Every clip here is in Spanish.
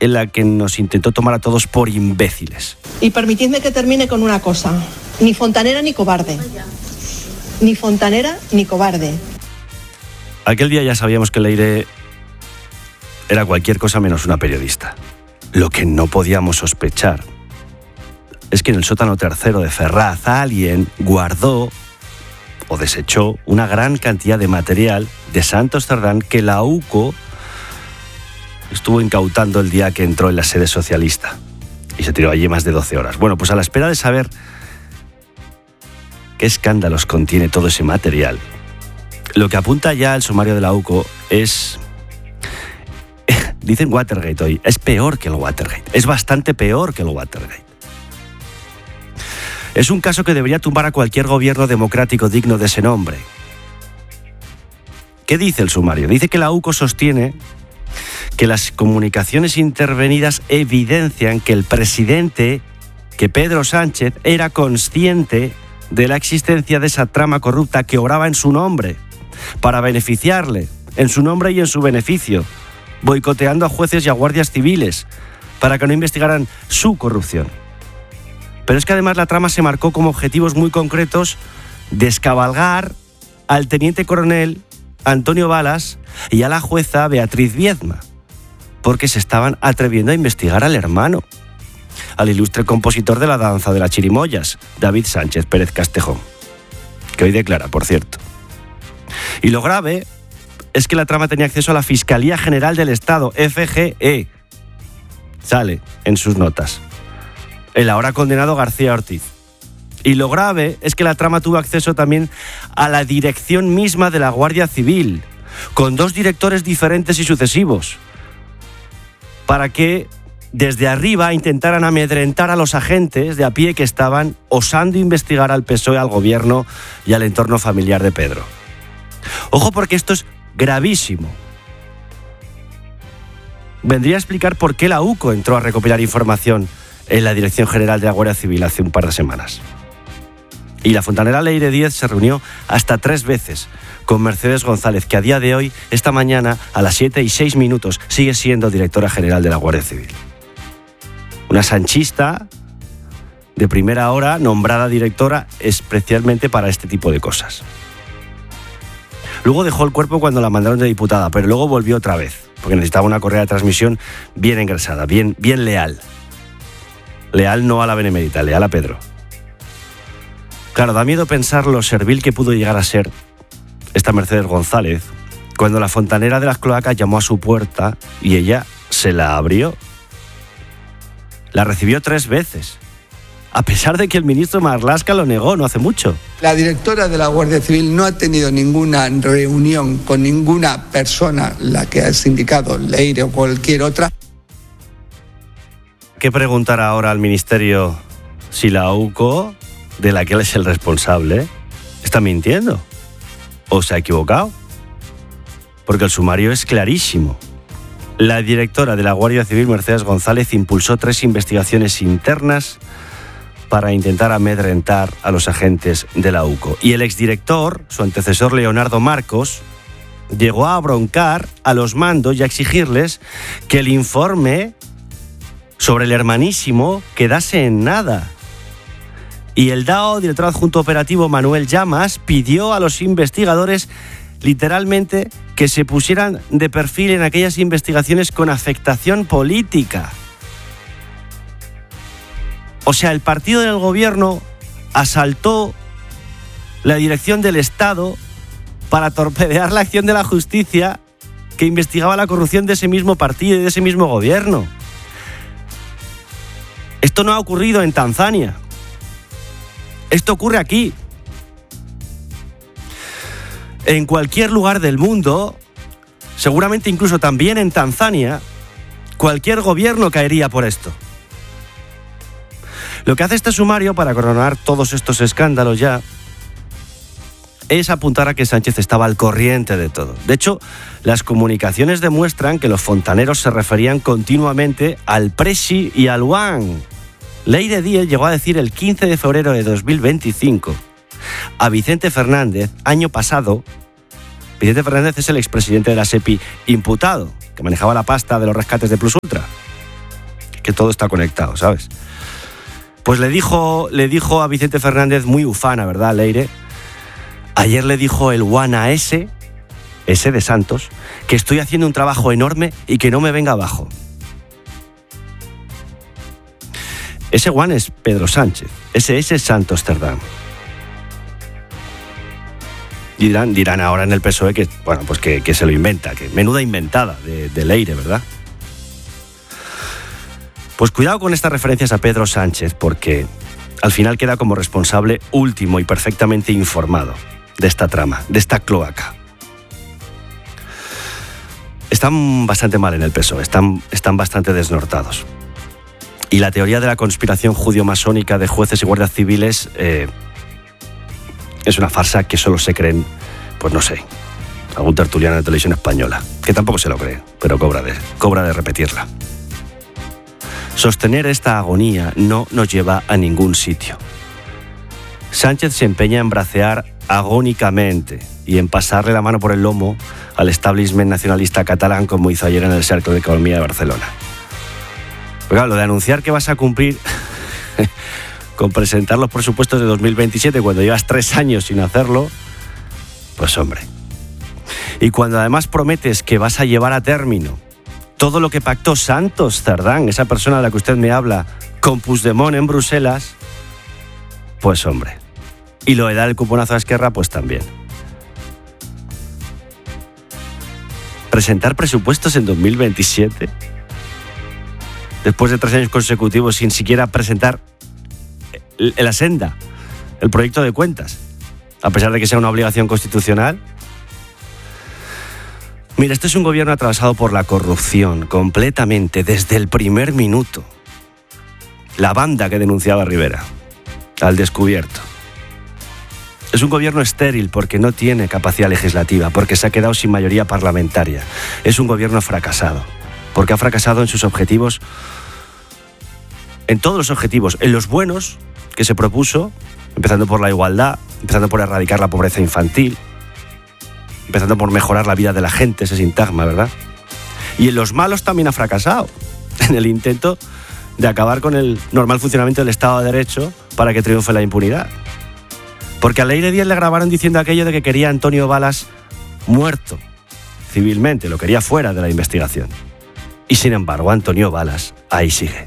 en la que nos intentó tomar a todos por imbéciles. Y permitidme que termine con una cosa. Ni fontanera ni cobarde. Ni fontanera ni cobarde. Aquel día ya sabíamos que Leire era cualquier cosa menos una periodista. Lo que no podíamos sospechar es que en el sótano tercero de Ferraz alguien guardó o desechó una gran cantidad de material de Santos Cerdán que la UCO estuvo incautando el día que entró en la sede socialista y se tiró allí más de 12 horas. Bueno, pues a la espera de saber qué escándalos contiene todo ese material, lo que apunta ya el sumario de la UCO es... Dicen Watergate hoy, es peor que el Watergate, es bastante peor que el Watergate. Es un caso que debería tumbar a cualquier gobierno democrático digno de ese nombre. ¿Qué dice el sumario? Dice que la UCO sostiene que las comunicaciones intervenidas evidencian que el presidente, que Pedro Sánchez, era consciente de la existencia de esa trama corrupta que obraba en su nombre, para beneficiarle, en su nombre y en su beneficio, boicoteando a jueces y a guardias civiles, para que no investigaran su corrupción. Pero es que además la trama se marcó como objetivos muy concretos: descabalgar al teniente coronel Antonio Balas y a la jueza Beatriz Viedma, porque se estaban atreviendo a investigar al hermano, al ilustre compositor de la danza de las chirimoyas, David Sánchez Pérez Castejón, que hoy declara, por cierto. Y lo grave es que la trama tenía acceso a la Fiscalía General del Estado, FGE. Sale en sus notas el ahora condenado García Ortiz. Y lo grave es que la trama tuvo acceso también a la dirección misma de la Guardia Civil, con 2 directores diferentes y sucesivos, para que desde arriba intentaran amedrentar a los agentes de a pie que estaban osando investigar al PSOE, al gobierno y al entorno familiar de Pedro. Ojo, porque esto es gravísimo. Vendría a explicar por qué la UCO entró a recopilar información en la Dirección General de la Guardia Civil hace un par de semanas. Y la fontanera Leire Díez se reunió hasta 3 veces con Mercedes González, que a día de hoy, esta mañana, a las 7:06, sigue siendo directora general de la Guardia Civil. Una sanchista de primera hora, nombrada directora especialmente para este tipo de cosas. Luego dejó el cuerpo cuando la mandaron de diputada, pero luego volvió otra vez, porque necesitaba una correa de transmisión bien engrasada, bien leal. Leal no a la Benemérita, leal a Pedro. Claro, da miedo pensar lo servil que pudo llegar a ser esta Mercedes González cuando la fontanera de las cloacas llamó a su puerta y ella se la abrió. La recibió 3 veces, a pesar de que el ministro Marlaska lo negó no hace mucho. La directora de la Guardia Civil no ha tenido ninguna reunión con ninguna persona, la que has indicado, Leire o cualquier otra. ¿Qué preguntar ahora al ministerio si la UCO, de la que él es el responsable, está mintiendo o se ha equivocado? Porque el sumario es clarísimo. La directora de la Guardia Civil, Mercedes González, impulsó 3 investigaciones internas para intentar amedrentar a los agentes de la UCO. Y el exdirector, su antecesor Leonardo Marcos, llegó a broncar a los mandos y a exigirles que el informe sobre el hermanísimo quedase en nada. Y el DAO, director adjunto operativo Manuel Llamas, pidió a los investigadores literalmente que se pusieran de perfil en aquellas investigaciones con afectación política. O sea, el partido del gobierno asaltó la dirección del Estado para torpedear la acción de la justicia que investigaba la corrupción de ese mismo partido y de ese mismo gobierno. Esto no ha ocurrido en Tanzania. Esto ocurre aquí. En cualquier lugar del mundo, seguramente incluso también en Tanzania, cualquier gobierno caería por esto. Lo que hace este sumario para coronar todos estos escándalos ya es apuntar a que Sánchez estaba al corriente de todo. De hecho, las comunicaciones demuestran que los fontaneros se referían continuamente al Presi y al Juan. Leire Díez llegó a decir el 15 de febrero de 2025 a Vicente Fernández, año pasado. Vicente Fernández es el expresidente de la SEPI imputado, que manejaba la pasta de los rescates de Plus Ultra. que todo está conectado, ¿sabes? Pues le dijo a Vicente Fernández, muy ufana, ¿verdad, Leire? Ayer le dijo el Guana ese de Santos, que estoy haciendo un trabajo enorme y que no me venga abajo. Ese Guan es Pedro Sánchez, ese es Santos Cerdán. Dirán ahora en el PSOE que, bueno, pues que se lo inventa, que menuda inventada de Leire, ¿verdad? Pues cuidado con estas referencias a Pedro Sánchez, porque al final queda como responsable último y perfectamente informado de esta trama, de esta cloaca. Están bastante mal en el PSOE, están bastante desnortados. Y la teoría de la conspiración judío-masónica de jueces y guardias civiles es una farsa que solo se creen, pues no sé, algún tertuliano de televisión española, que tampoco se lo cree, pero cobra de repetirla. Sostener esta agonía no nos lleva a ningún sitio. Sánchez se empeña en bracear agónicamente y en pasarle la mano por el lomo al establishment nacionalista catalán, como hizo ayer en el Cercle de Economía de Barcelona. Pero claro, lo de anunciar que vas a cumplir con presentar los presupuestos de 2027 cuando llevas 3 años sin hacerlo, pues hombre. Y cuando además prometes que vas a llevar a término todo lo que pactó Santos Cerdán, esa persona de la que usted me habla, con Puigdemont en Bruselas, pues hombre. Y lo de dar el cuponazo a Esquerra, pues también. Presentar presupuestos en 2027, después de 3 años consecutivos sin siquiera presentar la senda, el proyecto de cuentas, a pesar de que sea una obligación constitucional. Mira, este es un gobierno atravesado por la corrupción completamente desde el primer minuto. La banda que denunciaba Rivera, al descubierto. Es un gobierno estéril porque no tiene capacidad legislativa, porque se ha quedado sin mayoría parlamentaria. Es un gobierno fracasado, porque ha fracasado en sus objetivos, en todos los objetivos, en los buenos que se propuso, empezando por la igualdad, empezando por erradicar la pobreza infantil, empezando por mejorar la vida de la gente, ese sintagma, ¿verdad? Y en los malos también ha fracasado, en el intento de acabar con el normal funcionamiento del Estado de Derecho para que triunfe la impunidad. Porque a Leire Díaz le grabaron diciendo aquello de que quería a Antonio Balas muerto, civilmente, lo quería fuera de la investigación. Y sin embargo, Antonio Balas ahí sigue,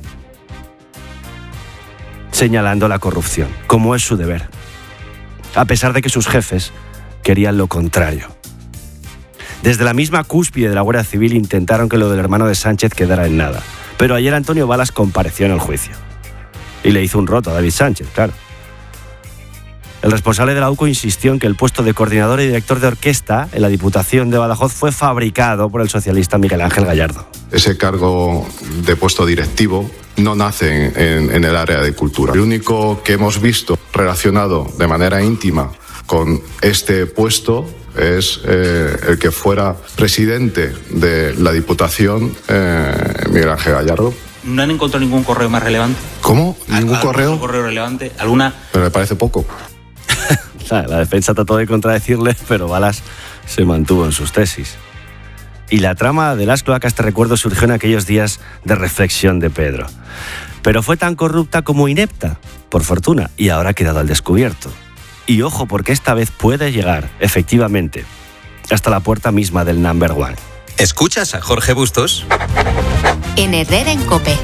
señalando la corrupción, como es su deber, a pesar de que sus jefes querían lo contrario. Desde la misma cúspide de la Guardia Civil intentaron que lo del hermano de Sánchez quedara en nada, pero ayer Antonio Balas compareció en el juicio y le hizo un roto a David Sánchez, claro. El responsable de la UCO insistió en que el puesto de coordinador y director de orquesta en la Diputación de Badajoz fue fabricado por el socialista Miguel Ángel Gallardo. Ese cargo de puesto directivo no nace en el área de cultura. El único que hemos visto relacionado de manera íntima con este puesto es el que fuera presidente de la Diputación, Miguel Ángel Gallardo. ¿No han encontrado ningún correo más relevante? ¿Cómo? ¿Ningún correo? ¿Algún correo relevante? ¿Alguna? Pero me parece poco. La defensa trató de contradecirle, pero Balas se mantuvo en sus tesis. Y la trama de las cloacas, te recuerdo, surgió en aquellos días de reflexión de Pedro. Pero fue tan corrupta como inepta, por fortuna, y ahora ha quedado al descubierto. Y ojo, porque esta vez puede llegar, efectivamente, hasta la puerta misma del number one. ¿Escuchas a Jorge Bustos? En Herrera en COPE.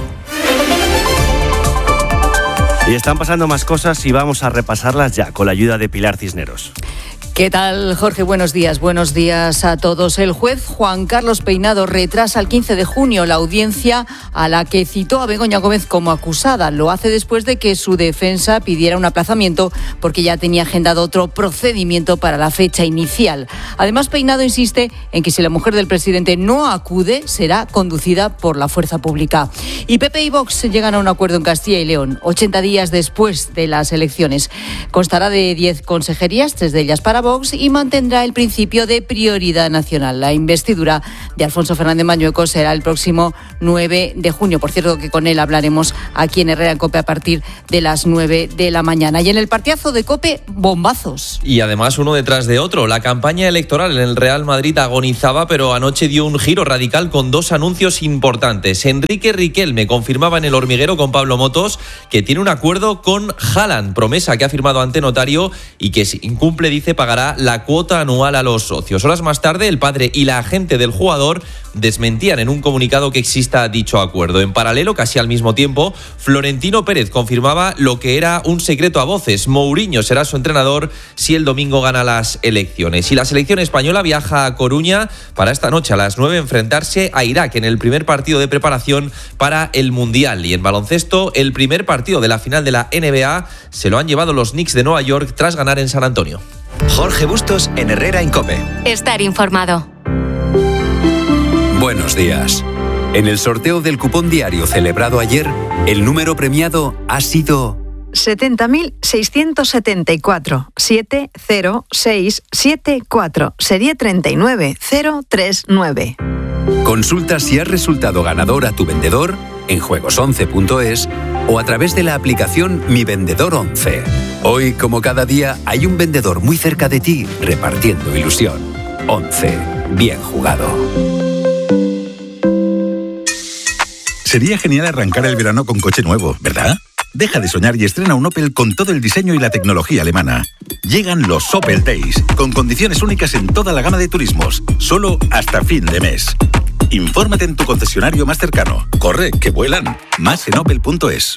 Y están pasando más cosas y vamos a repasarlas ya con la ayuda de Pilar Cisneros. ¿Qué tal, Jorge? Buenos días a todos. El juez Juan Carlos Peinado retrasa al 15 de junio la audiencia a la que citó a Begoña Gómez como acusada. Lo hace después de que su defensa pidiera un aplazamiento porque ya tenía agendado otro procedimiento para la fecha inicial. Además, Peinado insiste en que si la mujer del presidente no acude, será conducida por la fuerza pública. Y PP y Vox llegan a un acuerdo en Castilla y León, 80 días después de las elecciones. Constará de 10 consejerías, 3 de ellas para Vox Vox y mantendrá el principio de prioridad nacional. La investidura de Alfonso Fernández Mañueco será el próximo 9 de junio. Por cierto, que con él hablaremos aquí en Herrera en COPE a partir de las 9 de la mañana. Y en el partidazo de COPE, bombazos. Y además uno detrás de otro. La campaña electoral en el Real Madrid agonizaba, pero anoche dio un giro radical con dos anuncios importantes. Enrique Riquelme confirmaba en El Hormiguero con Pablo Motos que tiene un acuerdo con Haaland, promesa que ha firmado ante notario y que si incumple, dice, pagará la cuota anual a los socios. Horas más tarde, el padre y la agente del jugador desmentían en un comunicado que exista dicho acuerdo. En paralelo, casi al mismo tiempo, Florentino Pérez confirmaba lo que era un secreto a voces. Mourinho será su entrenador si el domingo gana las elecciones. Y la selección española viaja a Coruña para esta noche a las 9 enfrentarse a Irak en el primer partido de preparación para el Mundial. Y en baloncesto, el primer partido de la final de la NBA se lo han llevado los Knicks de Nueva York tras ganar en San Antonio. Jorge Bustos en Herrera en COPE. Estar informado. Buenos días. En el sorteo del cupón diario celebrado ayer, el número premiado ha sido 70.674 70674, serie 39039. Consulta si has resultado ganador a tu vendedor en juegos11.es o a través de la aplicación Mi Vendedor 11. Hoy, como cada día, hay un vendedor muy cerca de ti repartiendo ilusión. 11. Bien jugado. Sería genial arrancar el verano con coche nuevo, ¿verdad? Deja de soñar y estrena un Opel con todo el diseño y la tecnología alemana. Llegan los Opel Days, con condiciones únicas en toda la gama de turismos, solo hasta fin de mes. Infórmate en tu concesionario más cercano. Corre, que vuelan. Más en opel.es.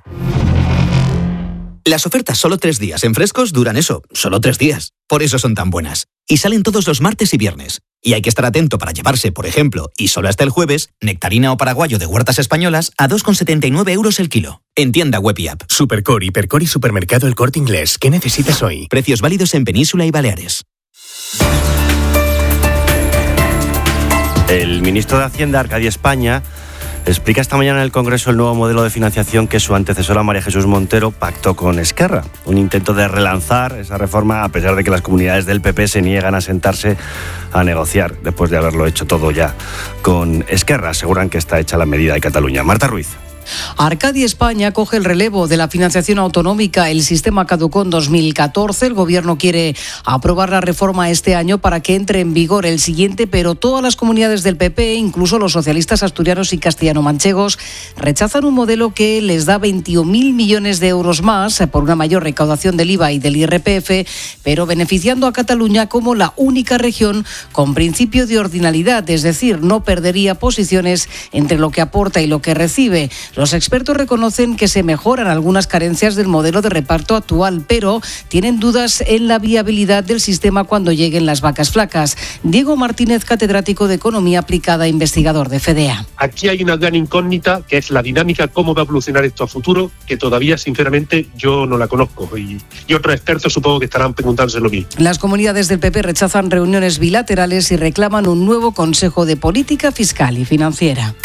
Las ofertas solo 3 días en Frescos duran eso, solo 3 días. Por eso son tan buenas. Y salen todos los martes y viernes. Y hay que estar atento para llevarse, por ejemplo, y solo hasta el jueves, nectarina o paraguayo de huertas españolas a 2,79 euros el kilo. En tienda web y app. Supercor, Hipercor y Supermercado El Corte Inglés. ¿Qué necesitas hoy? Precios válidos en Península y Baleares. El ministro de Hacienda, Arcadio España, explica esta mañana en el Congreso el nuevo modelo de financiación que su antecesora María Jesús Montero pactó con Esquerra. Un intento de relanzar esa reforma a pesar de que las comunidades del PP se niegan a sentarse a negociar después de haberlo hecho todo ya con Esquerra. Aseguran que está hecha la medida de Cataluña. Marta Ruiz. Arcadia España coge el relevo de la financiación autonómica. El sistema caducó en 2014. El Gobierno quiere aprobar la reforma este año para que entre en vigor el siguiente, pero todas las comunidades del PP, incluso los socialistas asturianos y castellano-manchegos, rechazan un modelo que les da 21.000 millones de euros más por una mayor recaudación del IVA y del IRPF, pero beneficiando a Cataluña como la única región con principio de ordinalidad, es decir, no perdería posiciones entre lo que aporta y lo que recibe. Los expertos reconocen que se mejoran algunas carencias del modelo de reparto actual, pero tienen dudas en la viabilidad del sistema cuando lleguen las vacas flacas. Diego Martínez, catedrático de Economía Aplicada e investigador de FEDEA. Aquí hay una gran incógnita, que es la dinámica, cómo va a evolucionar esto a futuro, que todavía, sinceramente, yo no la conozco. Y otros expertos supongo que estarán preguntándose lo mismo. Las comunidades del PP rechazan reuniones bilaterales y reclaman un nuevo Consejo de Política Fiscal y Financiera.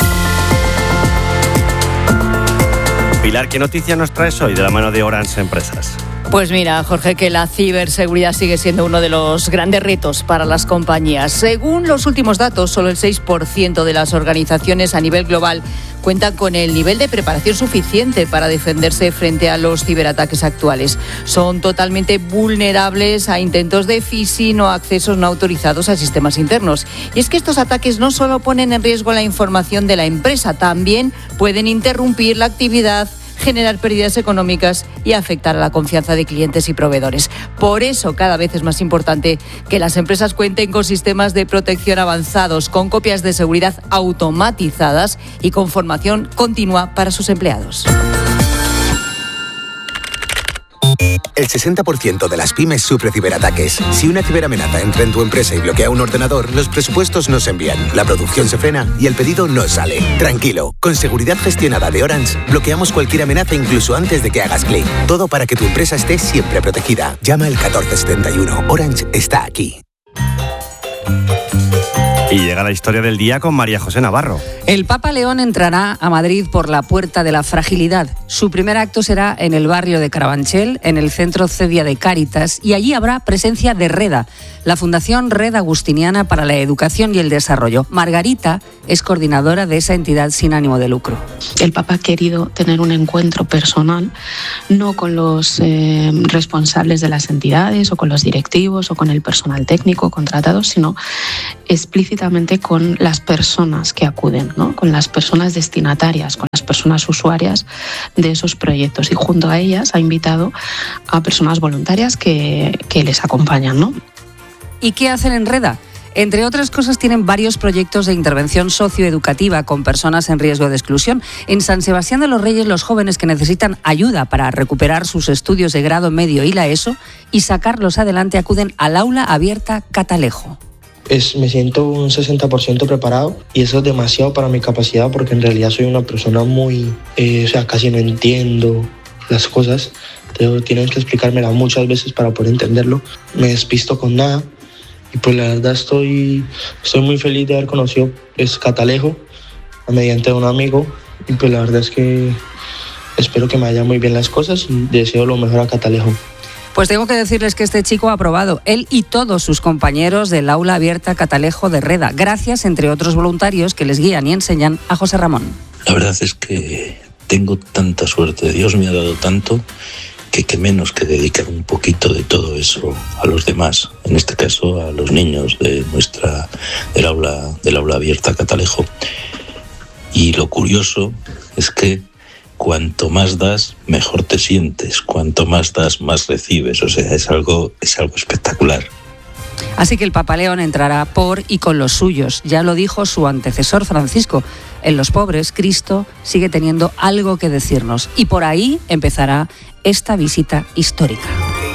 Pilar, ¿qué noticia nos traes hoy de la mano de Orange Empresas? Pues mira, Jorge, que la ciberseguridad sigue siendo uno de los grandes retos para las compañías. Según los últimos datos, solo el 6% de las organizaciones a nivel global cuentan con el nivel de preparación suficiente para defenderse frente a los ciberataques actuales. Son totalmente vulnerables a intentos de phishing o accesos no autorizados a sistemas internos. Y es que estos ataques no solo ponen en riesgo la información de la empresa, también pueden interrumpir la actividad, generar pérdidas económicas y afectar a la confianza de clientes y proveedores. Por eso, cada vez es más importante que las empresas cuenten con sistemas de protección avanzados, con copias de seguridad automatizadas y con formación continua para sus empleados. El 60% de las pymes sufre ciberataques. Si una ciberamenaza entra en tu empresa y bloquea un ordenador, los presupuestos no se envían, la producción se frena y el pedido no sale. Tranquilo, con seguridad gestionada de Orange, bloqueamos cualquier amenaza incluso antes de que hagas clic. Todo para que tu empresa esté siempre protegida. Llama al 1471. Orange está aquí. Y llega la historia del día con María José Navarro. El Papa León entrará a Madrid por la Puerta de la Fragilidad. Su primer acto será en el barrio de Carabanchel, en el centro Cedia de Cáritas, y allí habrá presencia de REDA, la Fundación Red Agustiniana para la Educación y el Desarrollo. Margarita es coordinadora de esa entidad sin ánimo de lucro. El Papa ha querido tener un encuentro personal, no con los responsables de las entidades o con los directivos o con el personal técnico contratado, sino explícitamente con las personas que acuden, ¿no? Con las personas destinatarias, con las personas usuarias de esos proyectos, y junto a ellas ha invitado a personas voluntarias que les acompañan, ¿no? ¿Y qué hacen en REDA? Entre otras cosas, tienen varios proyectos de intervención socioeducativa con personas en riesgo de exclusión. En San Sebastián de los Reyes, los jóvenes que necesitan ayuda para recuperar sus estudios de grado medio y la ESO y sacarlos adelante acuden al aula abierta Catalejo. Me siento un 60% preparado, y eso es demasiado para mi capacidad, porque en realidad soy una persona muy... casi no entiendo las cosas. Tienen que explicármela muchas veces para poder entenderlo. Me despisto con nada, y pues la verdad estoy muy feliz de haber conocido Catalejo mediante un amigo, y pues la verdad es que espero que me vayan muy bien las cosas y deseo lo mejor a Catalejo. Pues tengo que decirles que este chico ha aprobado, él y todos sus compañeros del aula abierta Catalejo de REDA, gracias, entre otros voluntarios que les guían y enseñan, a José Ramón. La verdad es que tengo tanta suerte, Dios me ha dado tanto, que menos que dedicar un poquito de todo eso a los demás, en este caso a los niños del aula abierta Catalejo. Y lo curioso es que cuanto más das, mejor te sientes. Cuanto más das, más recibes. O sea, es algo espectacular. Así que el Papa León entrará por y con los suyos. Ya lo dijo su antecesor Francisco. En los pobres, Cristo sigue teniendo algo que decirnos. Y por ahí empezará esta visita histórica.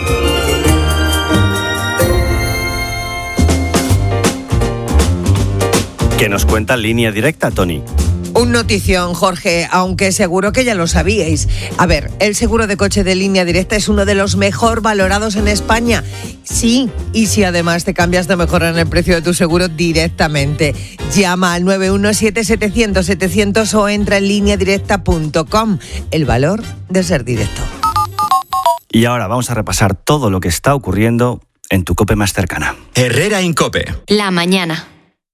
¿Qué nos cuenta Línea Directa, Tony? Un notición, Jorge, aunque seguro que ya lo sabíais. A ver, el seguro de coche de Línea Directa es uno de los mejor valorados en España. Sí, y si además te cambias, te mejoran el precio de tu seguro directamente. Llama al 917-700-700 o entra en lineadirecta.com. El valor de ser directo. Y ahora vamos a repasar todo lo que está ocurriendo en tu COPE más cercana. Herrera en COPE. La mañana.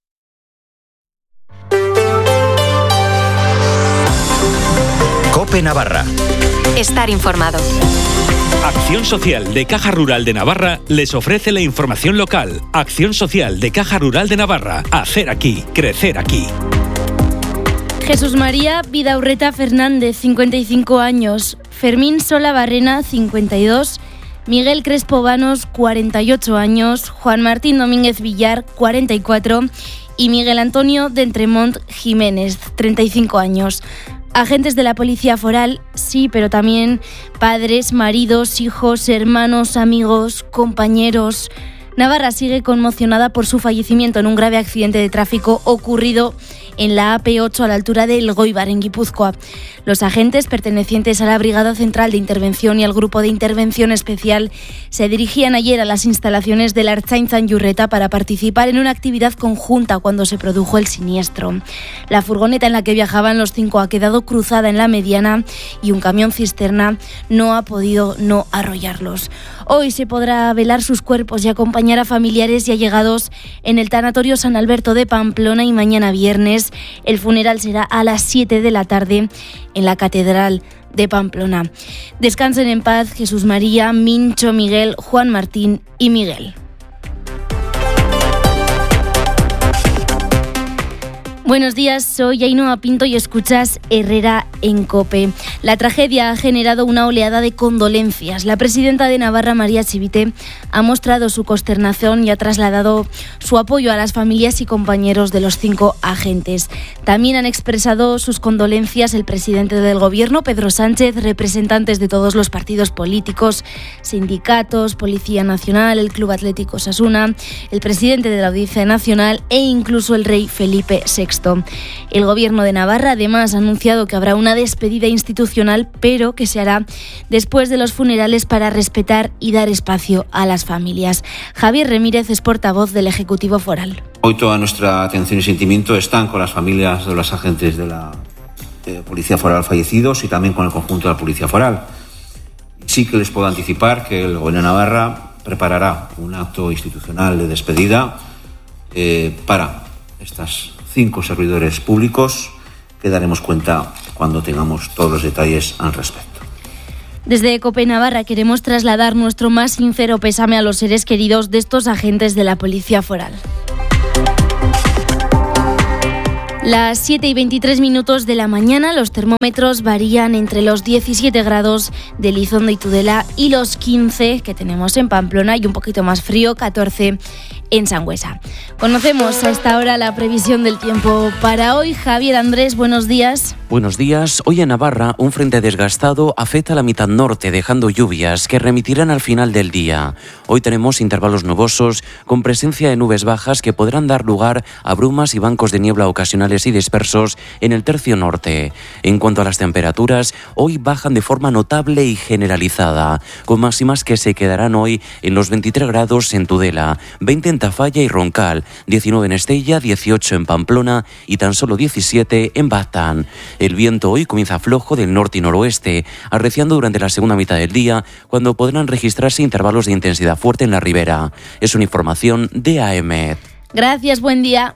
COPE Navarra. Estar informado. Acción Social de Caja Rural de Navarra les ofrece la información local. Acción Social de Caja Rural de Navarra. Hacer aquí, crecer aquí. Jesús María Vidaurreta Fernández, 55 años. Fermín Sola Barrena, 52. Miguel Crespo Vanos, 48 años. Juan Martín Domínguez Villar, 44. Y Miguel Antonio de Entremont Jiménez, 35 años. Agentes de la Policía Foral, sí, pero también padres, maridos, hijos, hermanos, amigos, compañeros. Navarra sigue conmocionada por su fallecimiento en un grave accidente de tráfico ocurrido en la AP8 a la altura de Elgoibar, en Guipúzcoa. Los agentes pertenecientes a la Brigada Central de Intervención y al Grupo de Intervención Especial se dirigían ayer a las instalaciones de la Ertzaintza en Yurreta para participar en una actividad conjunta cuando se produjo el siniestro. La furgoneta en la que viajaban los 5 ha quedado cruzada en la mediana y un camión cisterna no ha podido no arrollarlos. Hoy se podrá velar sus cuerpos y acompañar a familiares y allegados en el Tanatorio San Alberto de Pamplona, y mañana viernes el funeral será a las 7 de la tarde en la Catedral de Pamplona. Descansen en paz Jesús María, Mincho, Miguel, Juan Martín y Miguel. Buenos días, soy Ainhoa Pinto y escuchas Herrera en COPE. La tragedia ha generado una oleada de condolencias. La presidenta de Navarra, María Chivite, ha mostrado su consternación y ha trasladado su apoyo a las familias y compañeros de los 5 agentes. También han expresado sus condolencias el presidente del Gobierno, Pedro Sánchez, representantes de todos los partidos políticos, sindicatos, Policía Nacional, el Club Atlético Osasuna, el presidente de la Audiencia Nacional e incluso el rey Felipe VI. El Gobierno de Navarra además ha anunciado que habrá una una despedida institucional, pero que se hará después de los funerales para respetar y dar espacio a las familias. Javier Ramírez es portavoz del Ejecutivo Foral. Hoy toda nuestra atención y sentimiento están con las familias de los agentes de la Policía Foral fallecidos y también con el conjunto de la Policía Foral. Sí que les puedo anticipar que el Gobierno de Navarra preparará un acto institucional de despedida para estos 5 servidores públicos, que daremos cuenta cuando tengamos todos los detalles al respecto. Desde COPE Navarra queremos trasladar nuestro más sincero pésame a los seres queridos de estos agentes de la Policía Foral. Las 7:23 de la mañana, los termómetros varían entre los 17 grados de Elizondo y Tudela y los 15 que tenemos en Pamplona, y un poquito más frío, 14 en Sangüesa. Conocemos a esta hora la previsión del tiempo para hoy. Javier Andrés, buenos días. Buenos días. Hoy en Navarra, un frente desgastado afecta a la mitad norte, dejando lluvias que remitirán al final del día. Hoy tenemos intervalos nubosos con presencia de nubes bajas que podrán dar lugar a brumas y bancos de niebla ocasionales y dispersos en el tercio norte. En cuanto a las temperaturas, hoy bajan de forma notable y generalizada, con máximas que se quedarán hoy en los 23 grados en Tudela, 20 en Tafalla y Roncal, 19 en Estella, 18 en Pamplona y tan solo 17 en Baztán. El viento hoy comienza flojo del norte y noroeste, arreciando durante la segunda mitad del día, cuando podrán registrarse intervalos de intensidad fuerte en la ribera. Es una información de AEMET. Gracias, buen día.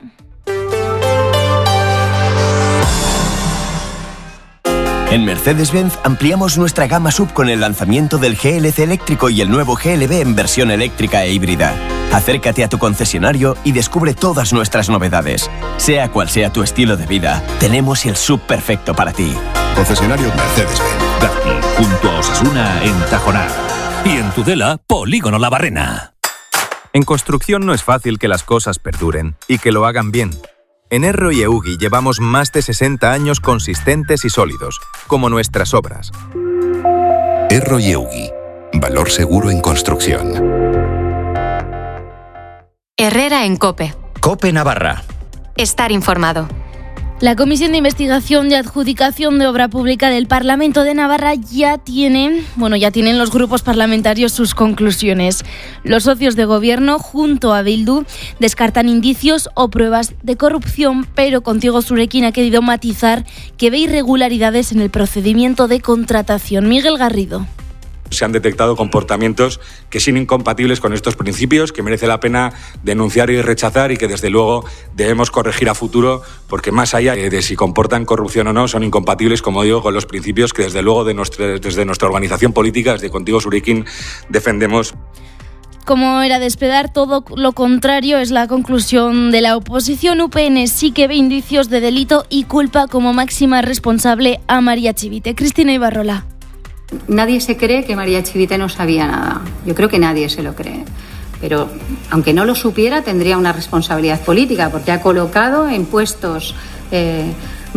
En Mercedes-Benz ampliamos nuestra gama SUV con el lanzamiento del GLC eléctrico y el nuevo GLB en versión eléctrica e híbrida. Acércate a tu concesionario y descubre todas nuestras novedades. Sea cual sea tu estilo de vida, tenemos el SUV perfecto para ti. Concesionario Mercedes-Benz. Darty, junto a Osasuna en Tajonar. Y en Tudela, Polígono La Barrena. En construcción no es fácil que las cosas perduren y que lo hagan bien. En Erro y Eugi llevamos más de 60 años consistentes y sólidos, como nuestras obras. Erro y Eugi. Valor seguro en construcción. Herrera en COPE. COPE Navarra. Estar informado. La Comisión de Investigación y Adjudicación de Obra Pública del Parlamento de Navarra ya tienen los grupos parlamentarios sus conclusiones. Los socios de gobierno, junto a Bildu, descartan indicios o pruebas de corrupción, pero Contigo Zurekin ha querido matizar que ve irregularidades en el procedimiento de contratación. Miguel Garrido. Se han detectado comportamientos que son incompatibles con estos principios, que merece la pena denunciar y rechazar y que desde luego debemos corregir a futuro, porque más allá de si comportan corrupción o no, son incompatibles, como digo, con los principios que desde luego desde nuestra organización política, desde Contigo Zurekin, defendemos. Como era de esperar, todo lo contrario es la conclusión de la oposición. UPN sí que ve indicios de delito y culpa como máxima responsable a María Chivite. Cristina Ibarrola. Nadie se cree que María Chivite no sabía nada. Yo creo que nadie se lo cree. Pero aunque no lo supiera, tendría una responsabilidad política, porque ha colocado en puestos de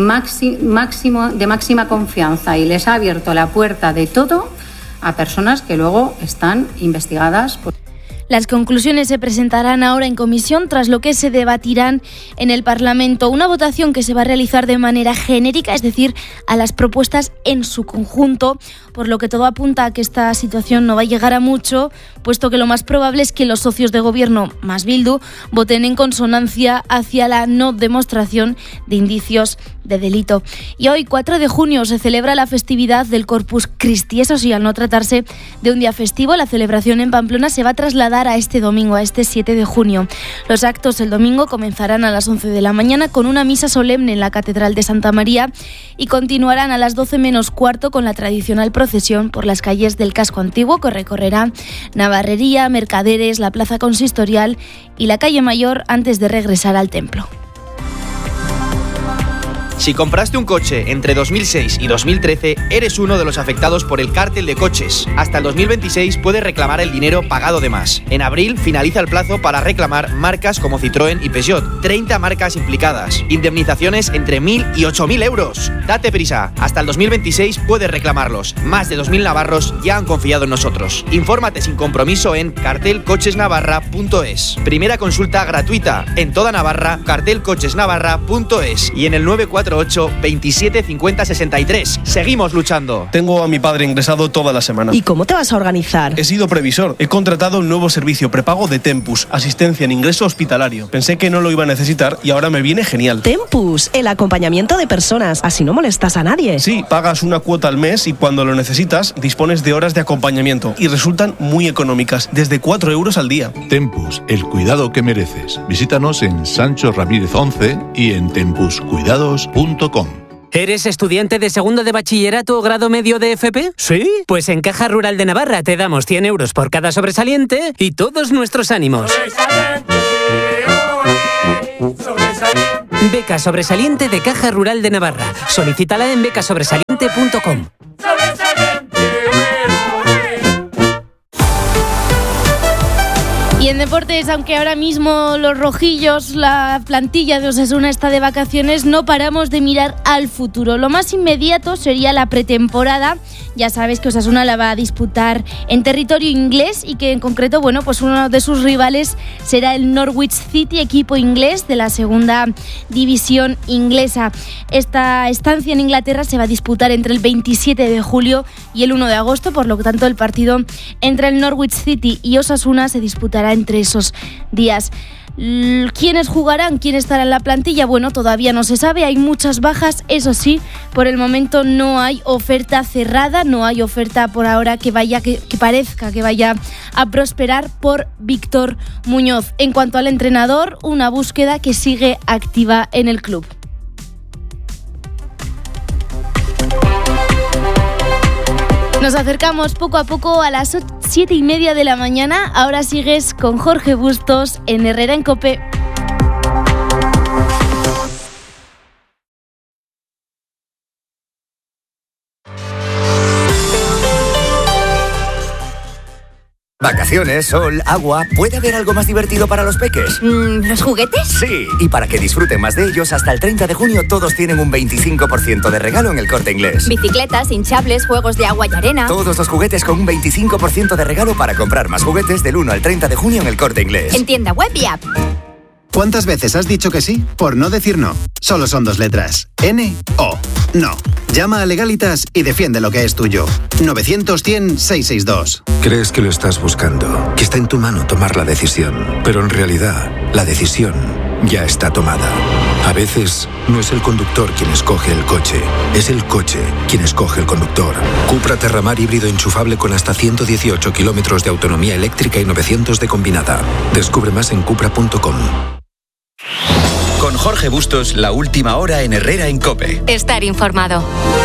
máxima confianza y les ha abierto la puerta de todo a personas que luego están investigadas por... Las conclusiones se presentarán ahora en comisión, tras lo que se debatirán en el Parlamento. Una votación que se va a realizar de manera genérica, es decir, a las propuestas en su conjunto, por lo que todo apunta a que esta situación no va a llegar a mucho, puesto que lo más probable es que los socios de gobierno, más Bildu, voten en consonancia hacia la no demostración de indicios de delito. Y hoy, 4 de junio, se celebra la festividad del Corpus Christi. Eso sí, al no tratarse de un día festivo, la celebración en Pamplona se va a trasladar a este domingo, a este 7 de junio. Los actos el domingo comenzarán a las 11 de la mañana con una misa solemne en la Catedral de Santa María y continuarán a las 12 menos cuarto con la tradicional procesión por las calles del casco antiguo, que recorrerá Navarrería, Mercaderes, la Plaza Consistorial y la Calle Mayor antes de regresar al templo. Si compraste un coche entre 2006 y 2013, eres uno de los afectados por el cártel de coches. Hasta el 2026 puedes reclamar el dinero pagado de más. En abril finaliza el plazo para reclamar marcas como Citroën y Peugeot. 30 marcas implicadas. Indemnizaciones entre 1.000 y 8.000 euros. Date prisa. Hasta el 2026 puedes reclamarlos. Más de 2.000 navarros ya han confiado en nosotros. Infórmate sin compromiso en cartelcochesnavarra.es. Primera consulta gratuita. En toda Navarra, cartelcochesnavarra.es. Y en el 94 648 27 50 63. Seguimos luchando. Tengo a mi padre ingresado toda la semana. ¿Y cómo te vas a organizar? He sido previsor. He contratado un nuevo servicio prepago de Tempus, asistencia en ingreso hospitalario. Pensé que no lo iba a necesitar y ahora me viene genial. Tempus, el acompañamiento de personas. Así no molestas a nadie. Sí, pagas una cuota al mes y cuando lo necesitas dispones de horas de acompañamiento y resultan muy económicas, desde 4 euros al día. Tempus, el cuidado que mereces. Visítanos en Sancho Ramírez 11 y en tempuscuidados.com. ¿Eres estudiante de segundo de bachillerato o grado medio de FP? ¿Sí? Pues en Caja Rural de Navarra te damos 100 euros por cada sobresaliente y todos nuestros ánimos. Beca sobresaliente de Caja Rural de Navarra. Solicítala en becasobresaliente.com. Y en deportes, aunque ahora mismo los rojillos, la plantilla de Osasuna está de vacaciones, no paramos de mirar al futuro. Lo más inmediato sería la pretemporada. Ya sabes que Osasuna la va a disputar en territorio inglés y que en concreto, bueno, pues uno de sus rivales será el Norwich City, equipo inglés de la segunda división inglesa. Esta estancia en Inglaterra se va a disputar entre el 27 de julio y el 1 de agosto, por lo tanto el partido entre el Norwich City y Osasuna se disputará entre esos días. ¿Quiénes jugarán? ¿Quién estará en la plantilla? Bueno, todavía no se sabe, hay muchas bajas, eso sí, por el momento no hay oferta cerrada, no hay oferta por ahora que parezca que vaya a prosperar por Víctor Muñoz. En cuanto al entrenador, una búsqueda que sigue activa en el club. Nos acercamos poco a poco a las 7:30 de la mañana. Ahora sigues con Jorge Bustos en Herrera en COPE. Vacaciones, sol, agua. ¿Puede haber algo más divertido para los peques? ¿Los juguetes? Sí, y para que disfruten más de ellos, hasta el 30 de junio todos tienen un 25% de regalo en El Corte Inglés. Bicicletas, hinchables, juegos de agua y arena. Todos los juguetes con un 25% de regalo para comprar más juguetes del 1 al 30 de junio en El Corte Inglés. En tienda web y app. ¿Cuántas veces has dicho que sí por no decir no? Solo son 2 letras. N-O. No. Llama a Legalitas y defiende lo que es tuyo. 900-100-662. Crees que lo estás buscando, que está en tu mano tomar la decisión, pero en realidad la decisión ya está tomada. A veces no es el conductor quien escoge el coche, es el coche quien escoge el conductor. Cupra Terramar híbrido enchufable con hasta 118 kilómetros de autonomía eléctrica y 900 de combinada. Descubre más en cupra.com. Con Jorge Bustos, la última hora en Herrera en COPE. Estar informado.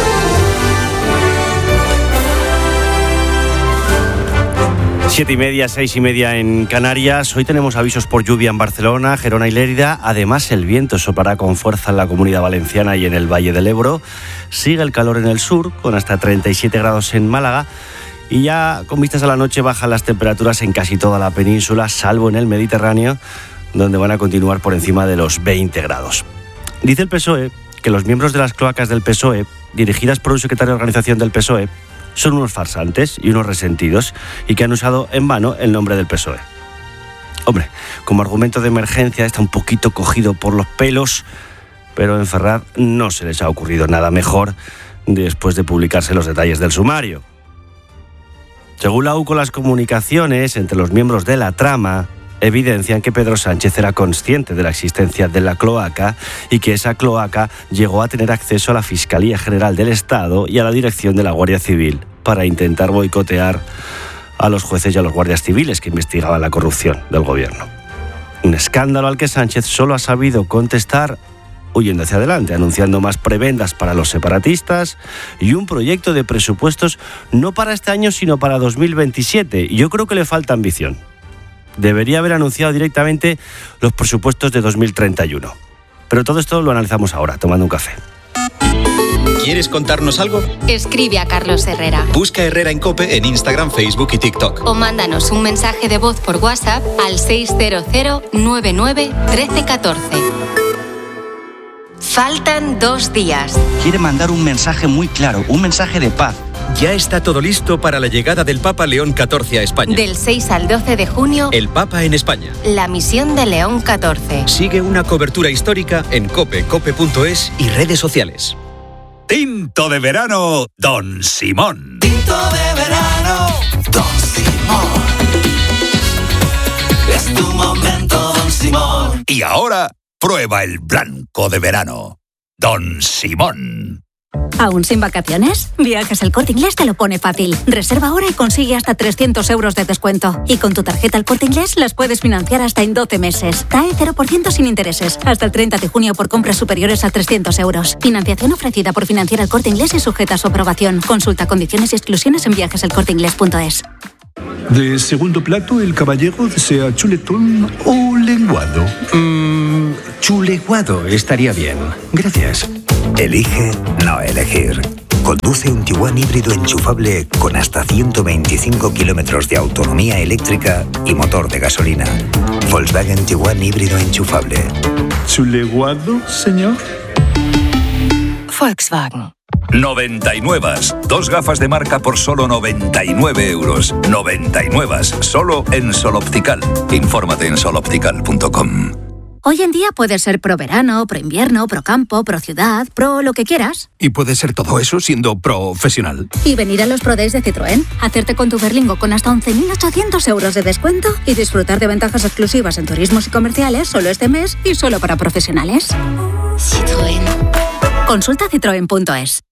Siete y media, 6:30 en Canarias. Hoy tenemos avisos por lluvia en Barcelona, Gerona y Lérida. Además, el viento soplará con fuerza en la Comunidad Valenciana y en el Valle del Ebro. Sigue el calor en el sur, con hasta 37 grados en Málaga. Y ya con vistas a la noche bajan las temperaturas en casi toda la península, salvo en el Mediterráneo, donde van a continuar por encima de los 20 grados. Dice el PSOE que los miembros de las cloacas del PSOE, dirigidas por un secretario de organización del PSOE, son unos farsantes y unos resentidos y que han usado en vano el nombre del PSOE. Hombre, como argumento de emergencia está un poquito cogido por los pelos, pero en Ferraz no se les ha ocurrido nada mejor después de publicarse los detalles del sumario. Según la UCO, las comunicaciones entre los miembros de la trama evidencian que Pedro Sánchez era consciente de la existencia de la cloaca y que esa cloaca llegó a tener acceso a la Fiscalía General del Estado y a la dirección de la Guardia Civil para intentar boicotear a los jueces y a los guardias civiles que investigaban la corrupción del gobierno. Un escándalo al que Sánchez solo ha sabido contestar huyendo hacia adelante, anunciando más prebendas para los separatistas y un proyecto de presupuestos no para este año sino para 2027. Yo creo que le falta ambición. Debería haber anunciado directamente los presupuestos de 2031. Pero todo esto lo analizamos ahora, tomando un café. ¿Quieres contarnos algo? Escribe a Carlos Herrera. Busca Herrera en COPE en Instagram, Facebook y TikTok. O mándanos un mensaje de voz por WhatsApp al 600 99 13 14. Faltan 2 días. Quiere mandar un mensaje muy claro, un mensaje de paz. Ya está todo listo para la llegada del Papa León XIV a España. Del 6 al 12 de junio, El Papa en España. la misión de León XIV. Sigue una cobertura histórica en cope.es y redes sociales. Tinto de verano, Don Simón. Tinto de verano, Don Simón. Es tu momento, Don Simón. Y ahora, prueba el blanco de verano, Don Simón. ¿Aún sin vacaciones? Viajes El Corte Inglés te lo pone fácil. Reserva ahora y consigue hasta 300 euros de descuento. Y con tu tarjeta El Corte Inglés las puedes financiar hasta en 12 meses. TAE 0% sin intereses. Hasta el 30 de junio por compras superiores a 300 euros. Financiación ofrecida por Financiera El Corte Inglés y sujeta a su aprobación. Consulta condiciones y exclusiones en viajeselcorteinglés.es. De segundo plato, el caballero desea chuletón o lenguado. Chuleguado estaría bien. Gracias. Elige no elegir. Conduce un Tiguan híbrido enchufable con hasta 125 kilómetros de autonomía eléctrica y motor de gasolina. Volkswagen Tiguan híbrido enchufable. ¿Chuleguado, señor? Volkswagen. 99. 2 gafas de marca por solo 99 euros. 99. Solo en Sol Optical. Infórmate en soloptical.com. Hoy en día puedes ser pro verano, pro invierno, pro campo, pro ciudad, pro lo que quieras. Y puede ser todo eso siendo profesional. Y venir a los Pro Days de Citroën, hacerte con tu Berlingo con hasta 11.800 euros de descuento y disfrutar de ventajas exclusivas en turismos y comerciales solo este mes y solo para profesionales. Citroën. Consulta citroen.es.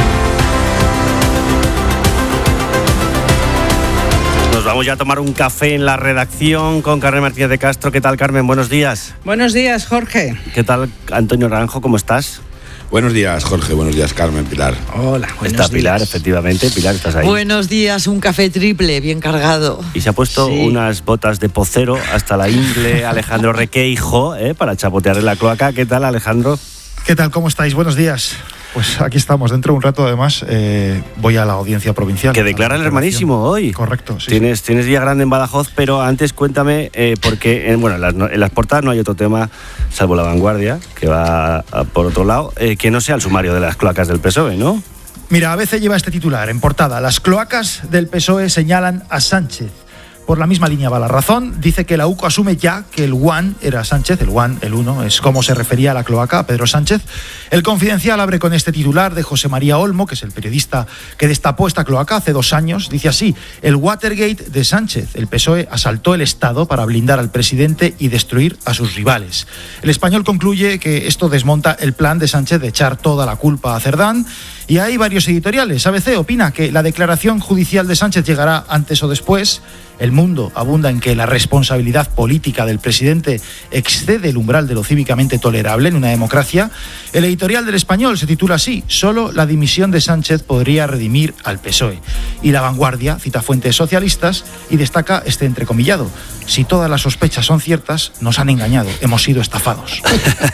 Nos vamos ya a tomar un café en la redacción con Carmen Martínez de Castro. ¿Qué tal, Carmen? Buenos días. Buenos días, Jorge. ¿Qué tal, Antonio Naranjo? ¿Cómo estás? Buenos días, Jorge. Buenos días, Carmen, Pilar. Hola, buenos Está Pilar, días. efectivamente. Pilar, ¿estás ahí? Buenos días, un café triple, bien cargado. Y se ha puesto unas botas de pocero hasta la ingle Alejandro Requeijo, para chapotear en la cloaca. ¿Qué tal, Alejandro? ¿Qué tal? ¿Cómo estáis? Buenos días. Pues aquí estamos. Dentro de un rato, además, voy a la audiencia provincial. Que declara el hermanísimo hoy. Correcto, sí. Tienes día grande en Badajoz, pero antes cuéntame, porque en las portadas no hay otro tema, salvo La Vanguardia, que va por otro lado, que no sea el sumario de las cloacas del PSOE, ¿no? Mira, ABC lleva este titular en portada. Las cloacas del PSOE señalan a Sánchez. Por la misma línea va La Razón. Dice que la UCO asume ya que el One era Sánchez, el One, el uno, es como se refería a la cloaca, a Pedro Sánchez. El Confidencial abre con este titular de José María Olmo, que es el periodista que destapó esta cloaca hace 2 años. Dice así: el Watergate de Sánchez. El PSOE asaltó el Estado para blindar al presidente y destruir a sus rivales. El Español concluye que esto desmonta el plan de Sánchez de echar toda la culpa a Cerdán. Y hay varios editoriales. ABC opina que la declaración judicial de Sánchez llegará antes o después. El Mundo abunda en que la responsabilidad política del presidente excede el umbral de lo cívicamente tolerable en una democracia. El editorial del Español se titula así: solo la dimisión de Sánchez podría redimir al PSOE. Y La Vanguardia cita fuentes socialistas y destaca este entrecomillado: si todas las sospechas son ciertas, nos han engañado, hemos sido estafados.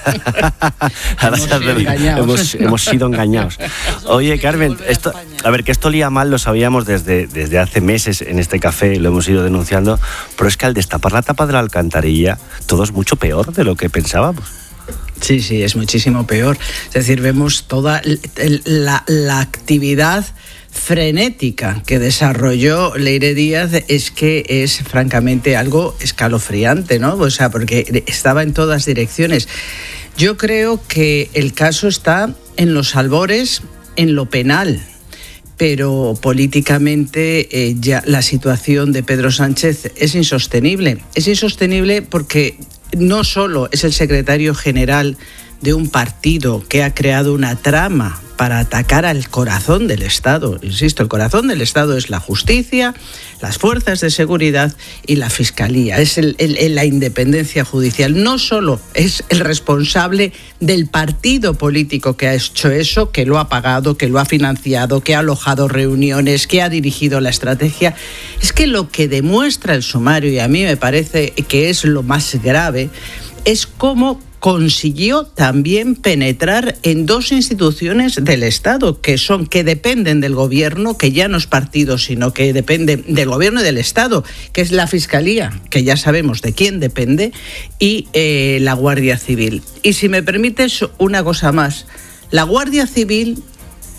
Hemos sido engañados. Oye, Carmen, que esto lía mal lo sabíamos desde hace meses en este café, lo hemos ido denunciando, pero es que al destapar la tapa de la alcantarilla todo es mucho peor de lo que pensábamos. Sí, es muchísimo peor. Es decir, vemos toda la actividad frenética que desarrolló Leire Díaz, es que es francamente algo escalofriante, ¿no? O sea, porque estaba en todas direcciones. Yo creo que el caso está en los albores, en lo penal, pero políticamente ya la situación de Pedro Sánchez es insostenible. Es insostenible porque no solo es el secretario general de un partido que ha creado una trama para atacar al corazón del Estado. Insisto, el corazón del Estado es la justicia, las fuerzas de seguridad y la fiscalía. Es la independencia judicial. No solo es el responsable del partido político que ha hecho eso, que lo ha pagado, que lo ha financiado, que ha alojado reuniones, que ha dirigido la estrategia. Es que lo que demuestra el sumario, y a mí me parece que es lo más grave, es cómo consiguió también penetrar en 2 instituciones del Estado que dependen del gobierno, que ya no es partido, sino que depende del gobierno y del Estado, que es la Fiscalía, que ya sabemos de quién depende, y la Guardia Civil. Y si me permites una cosa más, la Guardia Civil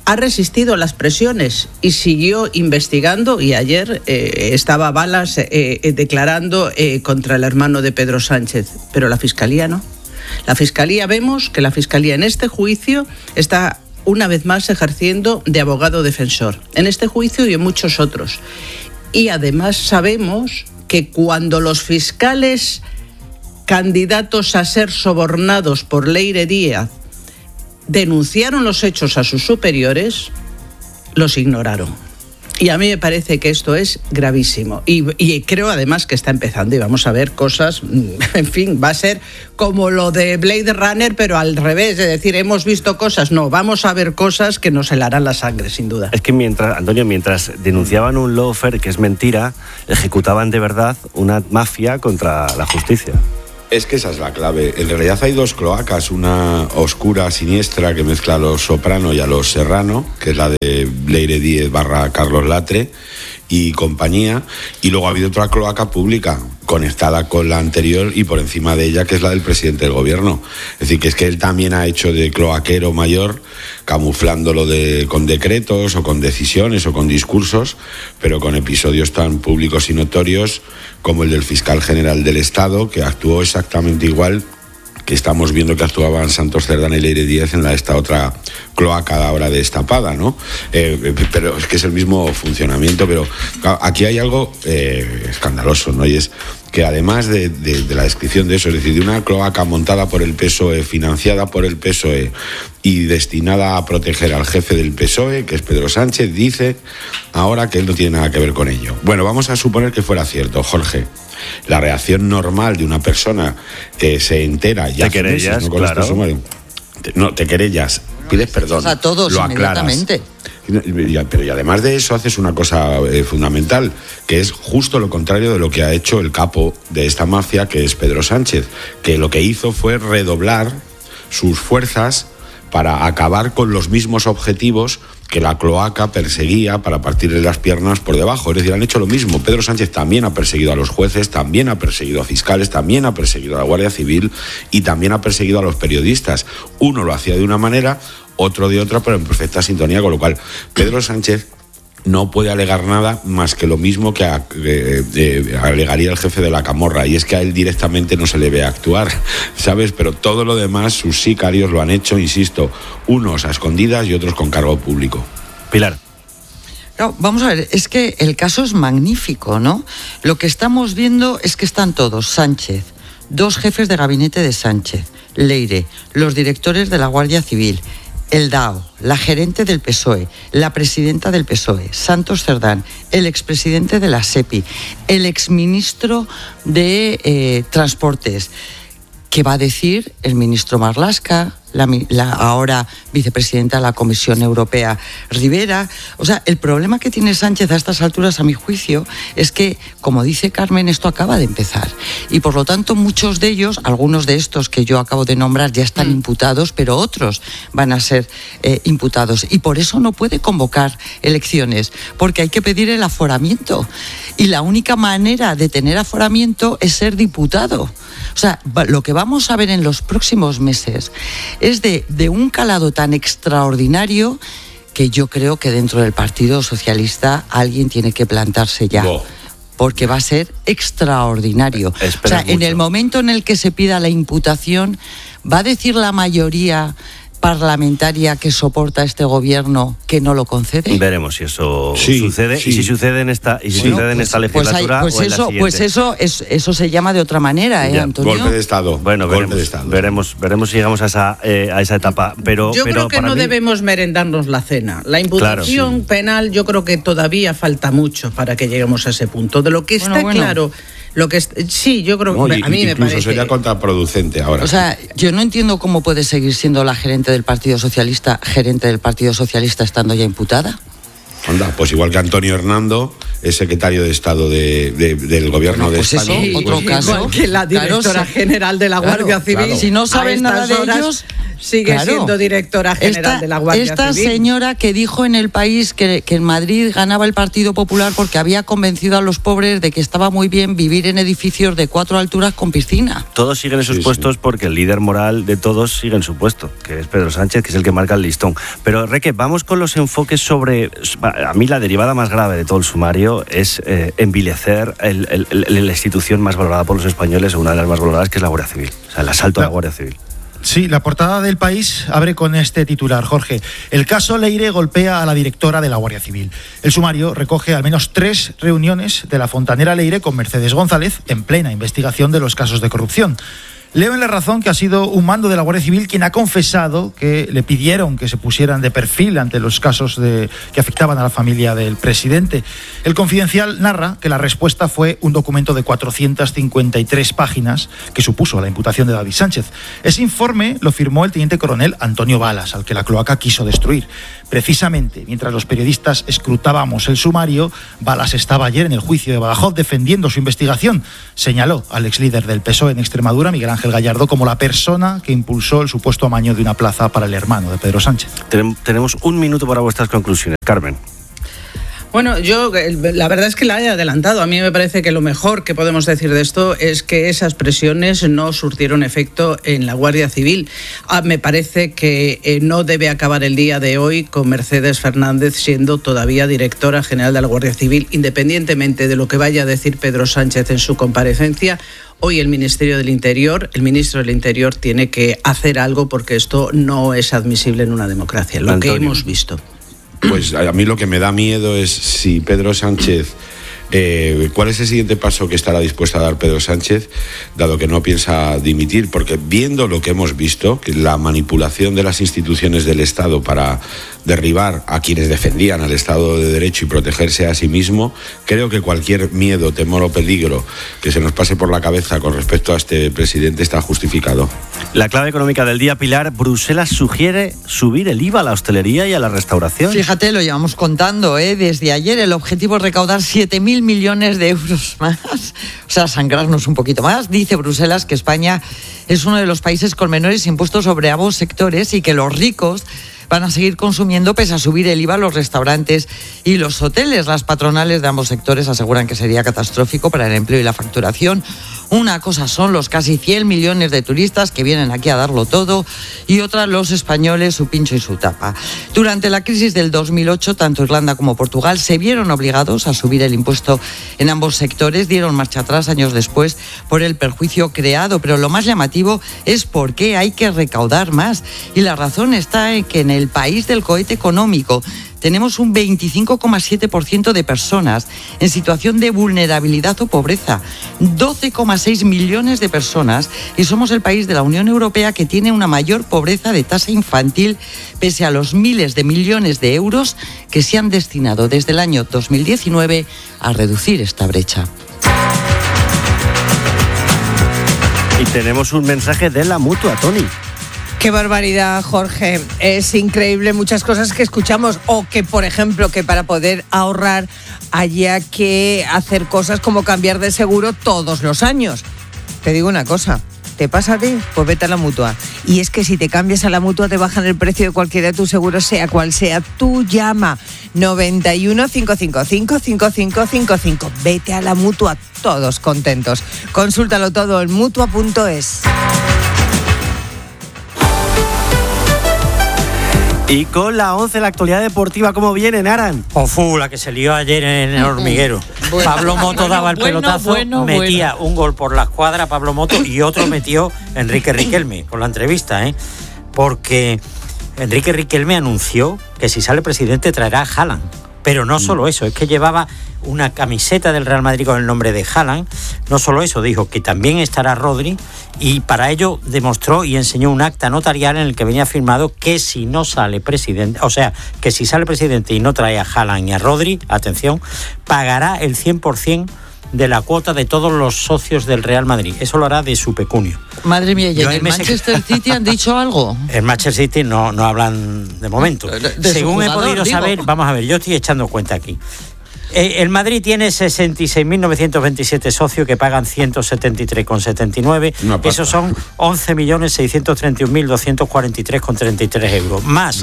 ha resistido las presiones y siguió investigando, y ayer estaba Balas declarando contra el hermano de Pedro Sánchez, pero la Fiscalía no. La Fiscalía, vemos que la Fiscalía en este juicio está una vez más ejerciendo de abogado defensor, en este juicio y en muchos otros. Y además sabemos que cuando los fiscales candidatos a ser sobornados por Leire Díaz denunciaron los hechos a sus superiores, los ignoraron. Y a mí me parece que esto es gravísimo. Y creo además que está empezando y vamos a ver cosas, en fin, va a ser como lo de Blade Runner, pero al revés, es decir, hemos visto cosas, no, vamos a ver cosas que nos helarán la sangre, sin duda. Es que mientras denunciaban un lawfare, que es mentira, ejecutaban de verdad una mafia contra la justicia. Es que esa es la clave. En realidad hay dos cloacas, una oscura, siniestra, que mezcla a los Soprano y a los Serrano, que es la de Leire Díez / Carlos Latre y compañía, y luego ha habido otra cloaca pública conectada con la anterior y por encima de ella, que es la del presidente del gobierno. Es decir, que es que él también ha hecho de cloaquero mayor, camuflándolo con decretos o con decisiones o con discursos, pero con episodios tan públicos y notorios como el del fiscal general del Estado, que actuó exactamente igual que estamos viendo que actuaban Santos Cerdán y Leire Díaz en esta otra cloaca ahora destapada, ¿no? Pero es que es el mismo funcionamiento, pero aquí hay algo escandaloso, ¿no? Y es que además de la descripción de eso, es decir, de una cloaca montada por el PSOE, financiada por el PSOE y destinada a proteger al jefe del PSOE, que es Pedro Sánchez, dice ahora que él no tiene nada que ver con ello. Bueno, vamos a suponer que fuera cierto, Jorge. La reacción normal de una persona que se entera ya te querellas, ¿no? Con claro. este sumario. No, te querellas, pides perdón, a todos lo aclaras. Pero y además de eso haces una cosa fundamental, que es justo lo contrario de lo que ha hecho el capo de esta mafia, que es Pedro Sánchez, que lo que hizo fue redoblar sus fuerzas para acabar con los mismos objetivos que la cloaca perseguía para partirle las piernas por debajo. Es decir, han hecho lo mismo. Pedro Sánchez también ha perseguido a los jueces, también ha perseguido a fiscales, también ha perseguido a la Guardia Civil y también ha perseguido a los periodistas. Uno lo hacía de una manera, otro de otra, pero en perfecta sintonía, con lo cual Pedro Sánchez no puede alegar nada más que lo mismo que alegaría el jefe de la camorra, y es que a él directamente no se le ve actuar, ¿sabes? Pero todo lo demás, sus sicarios lo han hecho, insisto, unos a escondidas y otros con cargo público. Pilar. No, vamos a ver, es que el caso es magnífico, ¿no? Lo que estamos viendo es que están todos, Sánchez, dos jefes de gabinete de Sánchez, Leire, los directores de la Guardia Civil, el DAO, la gerente del PSOE, la presidenta del PSOE, Santos Cerdán, el expresidente de la SEPI, el exministro de Transportes. ¿Qué va a decir el ministro Marlaska, la ahora vicepresidenta de la Comisión Europea, Rivera? O sea, el problema que tiene Sánchez a estas alturas, a mi juicio, es que, como dice Carmen, esto acaba de empezar. Y por lo tanto, muchos de ellos, algunos de estos que yo acabo de nombrar, ya están imputados, pero otros van a ser imputados. Y por eso no puede convocar elecciones, porque hay que pedir el aforamiento. Y la única manera de tener aforamiento es ser diputado. O sea, lo que vamos a ver en los próximos meses es de un calado tan extraordinario que yo creo que dentro del Partido Socialista alguien tiene que plantarse ya. Porque va a ser extraordinario. O sea, en el momento en el que se pida la imputación, va a decir la mayoría parlamentaria que soporta este gobierno que no lo concede. Veremos si eso sucede y si sucede en esta legislatura o en la siguiente. Pues eso se llama de otra manera, Antonio. Golpe de Estado. Bueno, veremos si llegamos a esa etapa. Pero creo que no debemos merendarnos la cena. La imputación penal, yo creo que todavía falta mucho para que lleguemos a ese punto. De lo que está claro. Yo creo que a mí me parece. Incluso sería contraproducente ahora. O sea, yo no entiendo cómo puede seguir siendo la gerente del Partido Socialista estando ya imputada. Anda, pues igual que Antonio Hernando es secretario de Estado del gobierno de España. Eso, otro caso. Igual que la directora general de la Guardia Civil. Claro. Si no saben nada de ellos, sigue siendo directora general de la Guardia Civil. Esta señora que dijo en El País que en Madrid ganaba el Partido Popular porque había convencido a los pobres de que estaba muy bien vivir en edificios de 4 alturas con piscina. Todos siguen esos puestos porque el líder moral de todos sigue en su puesto, que es Pedro Sánchez, que es el que marca el listón. Pero, Reque, vamos con los enfoques sobre... A mí la derivada más grave de todo el sumario es envilecer la institución más valorada por los españoles, o una de las más valoradas, que es la Guardia Civil. O sea, el asalto a la Guardia Civil. Sí, la portada del País abre con este titular, Jorge. El caso Leire golpea a la directora de la Guardia Civil. El sumario recoge al menos 3 reuniones de la fontanera Leire con Mercedes González en plena investigación de los casos de corrupción. Leo en La Razón que ha sido un mando de la Guardia Civil quien ha confesado que le pidieron que se pusieran de perfil ante los casos que afectaban a la familia del presidente. El Confidencial narra que la respuesta fue un documento de 453 páginas que supuso la imputación de David Sánchez. Ese informe lo firmó el teniente coronel Antonio Balas, al que la cloaca quiso destruir. Precisamente, mientras los periodistas escrutábamos el sumario, Balas estaba ayer en el juicio de Badajoz defendiendo su investigación. Señaló al exlíder del PSOE en Extremadura, Miguel Ángel Gallardo, como la persona que impulsó el supuesto amaño de una plaza para el hermano de Pedro Sánchez. Tenemos un minuto para vuestras conclusiones. Carmen. Bueno, yo la verdad es que la he adelantado. A mí me parece que lo mejor que podemos decir de esto es que esas presiones no surtieron efecto en la Guardia Civil. Me parece que no debe acabar el día de hoy con Mercedes Fernández siendo todavía directora general de la Guardia Civil, independientemente de lo que vaya a decir Pedro Sánchez en su comparecencia. Hoy el ministro del Interior tiene que hacer algo porque esto no es admisible en una democracia, lo Antonio, que hemos visto. Pues a mí lo que me da miedo es si Pedro Sánchez... ¿Cuál es el siguiente paso que estará dispuesto a dar Pedro Sánchez, dado que no piensa dimitir? Porque viendo lo que hemos visto, que la manipulación de las instituciones del Estado para derribar a quienes defendían al Estado de Derecho y protegerse a sí mismo, creo que cualquier miedo, temor o peligro que se nos pase por la cabeza con respecto a este presidente está justificado. La clave económica del día, Pilar. Bruselas sugiere subir el IVA a la hostelería y a la restauración. Fíjate, lo llevamos contando, desde ayer. El objetivo es recaudar 7.000 millones de euros más, o sea, sangrarnos un poquito más. Dice Bruselas que España es uno de los países con menores impuestos sobre ambos sectores y que los ricos van a seguir consumiendo pese a subir el IVA a los restaurantes y los hoteles. Las patronales de ambos sectores aseguran que sería catastrófico para el empleo y la facturación. Una cosa son los casi 100 millones de turistas que vienen aquí a darlo todo y otra los españoles, su pincho y su tapa. Durante la crisis del 2008, tanto Irlanda como Portugal se vieron obligados a subir el impuesto en ambos sectores, dieron marcha atrás años después por el perjuicio creado, pero lo más llamativo es por qué hay que recaudar más. Y la razón está en que en el país del cohete económico tenemos un 25,7% de personas en situación de vulnerabilidad o pobreza, 12,6 millones de personas, y somos el país de la Unión Europea que tiene una mayor pobreza de tasa infantil, pese a los miles de millones de euros que se han destinado desde el año 2019 a reducir esta brecha. Y tenemos un mensaje de la Mutua, Tony. Qué barbaridad, Jorge. Es increíble muchas cosas que escuchamos. O que, por ejemplo, que para poder ahorrar haya que hacer cosas como cambiar de seguro todos los años. Te digo una cosa. ¿Te pasa a ti? Pues vete a la Mutua. Y es que si te cambias a la Mutua te bajan el precio de cualquiera de tus seguros, sea cual sea. Tú llama 91 555 5555. Vete a la Mutua, todos contentos. Consúltalo todo en Mutua.es. Y con la 11, la actualidad deportiva, ¿cómo viene, Naran? La que se lió ayer en el Hormiguero. Pablo Moto daba el pelotazo, metía un gol por la escuadra, Pablo Moto, y otro metió Enrique Riquelme, con la entrevista, porque Enrique Riquelme anunció que si sale presidente traerá a Haaland. Pero no solo eso, es que llevaba una camiseta del Real Madrid con el nombre de Haaland. No solo eso, dijo que también estará Rodri, y para ello demostró y enseñó un acta notarial en el que venía firmado que si no sale presidente, o sea, que si sale presidente y no trae a Haaland y a Rodri, atención, pagará el 100% de la cuota de todos los socios del Real Madrid. Eso lo hará de su pecunio. Madre mía, ¿y en el Manchester City han dicho algo? En Manchester City no hablan de momento. Según he podido saber, vamos a ver, yo estoy echando cuenta aquí. El Madrid tiene 66.927 socios que pagan 173,79. Esos son 11.631.243,33 euros. Más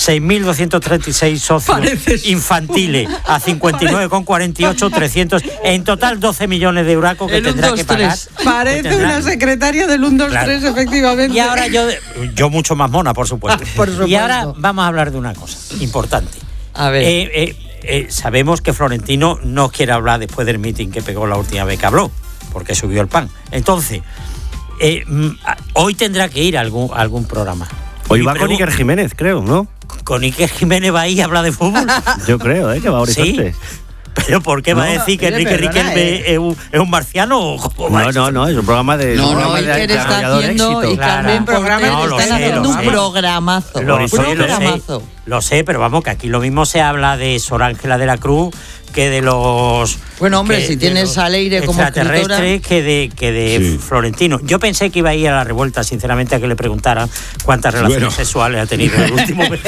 6.236 socios infantiles a 59,48, 300. En total 12 millones de euros que tendrá que pagar. Parece una secretaria del 1, 2, 3, efectivamente. Y ahora yo mucho más mona, por supuesto. Por supuesto. Y ahora vamos a hablar de una cosa importante. A ver. Sabemos que Florentino no quiere hablar después del mitin que pegó la última vez que habló, porque subió el pan. Entonces, hoy tendrá que ir a algún programa. Hoy va con Iker Jiménez, creo, ¿no? ¿Con Iker Jiménez va a ir a hablar de fútbol? Yo creo, que va a Horizonte. ¿Sí? ¿Pero por qué va a decir que Enrique Riquelme es un marciano? No, es un programa de... Iker está haciendo y también están haciendo un programazo. Lo sé, pero vamos, que aquí lo mismo se habla de Sor Ángela de la Cruz que de los... Bueno, hombre, si tienes a Leire como escritora... que de Florentino. Yo pensé que iba a ir a la revuelta, sinceramente, a que le preguntaran cuántas relaciones sexuales ha tenido en el último mes.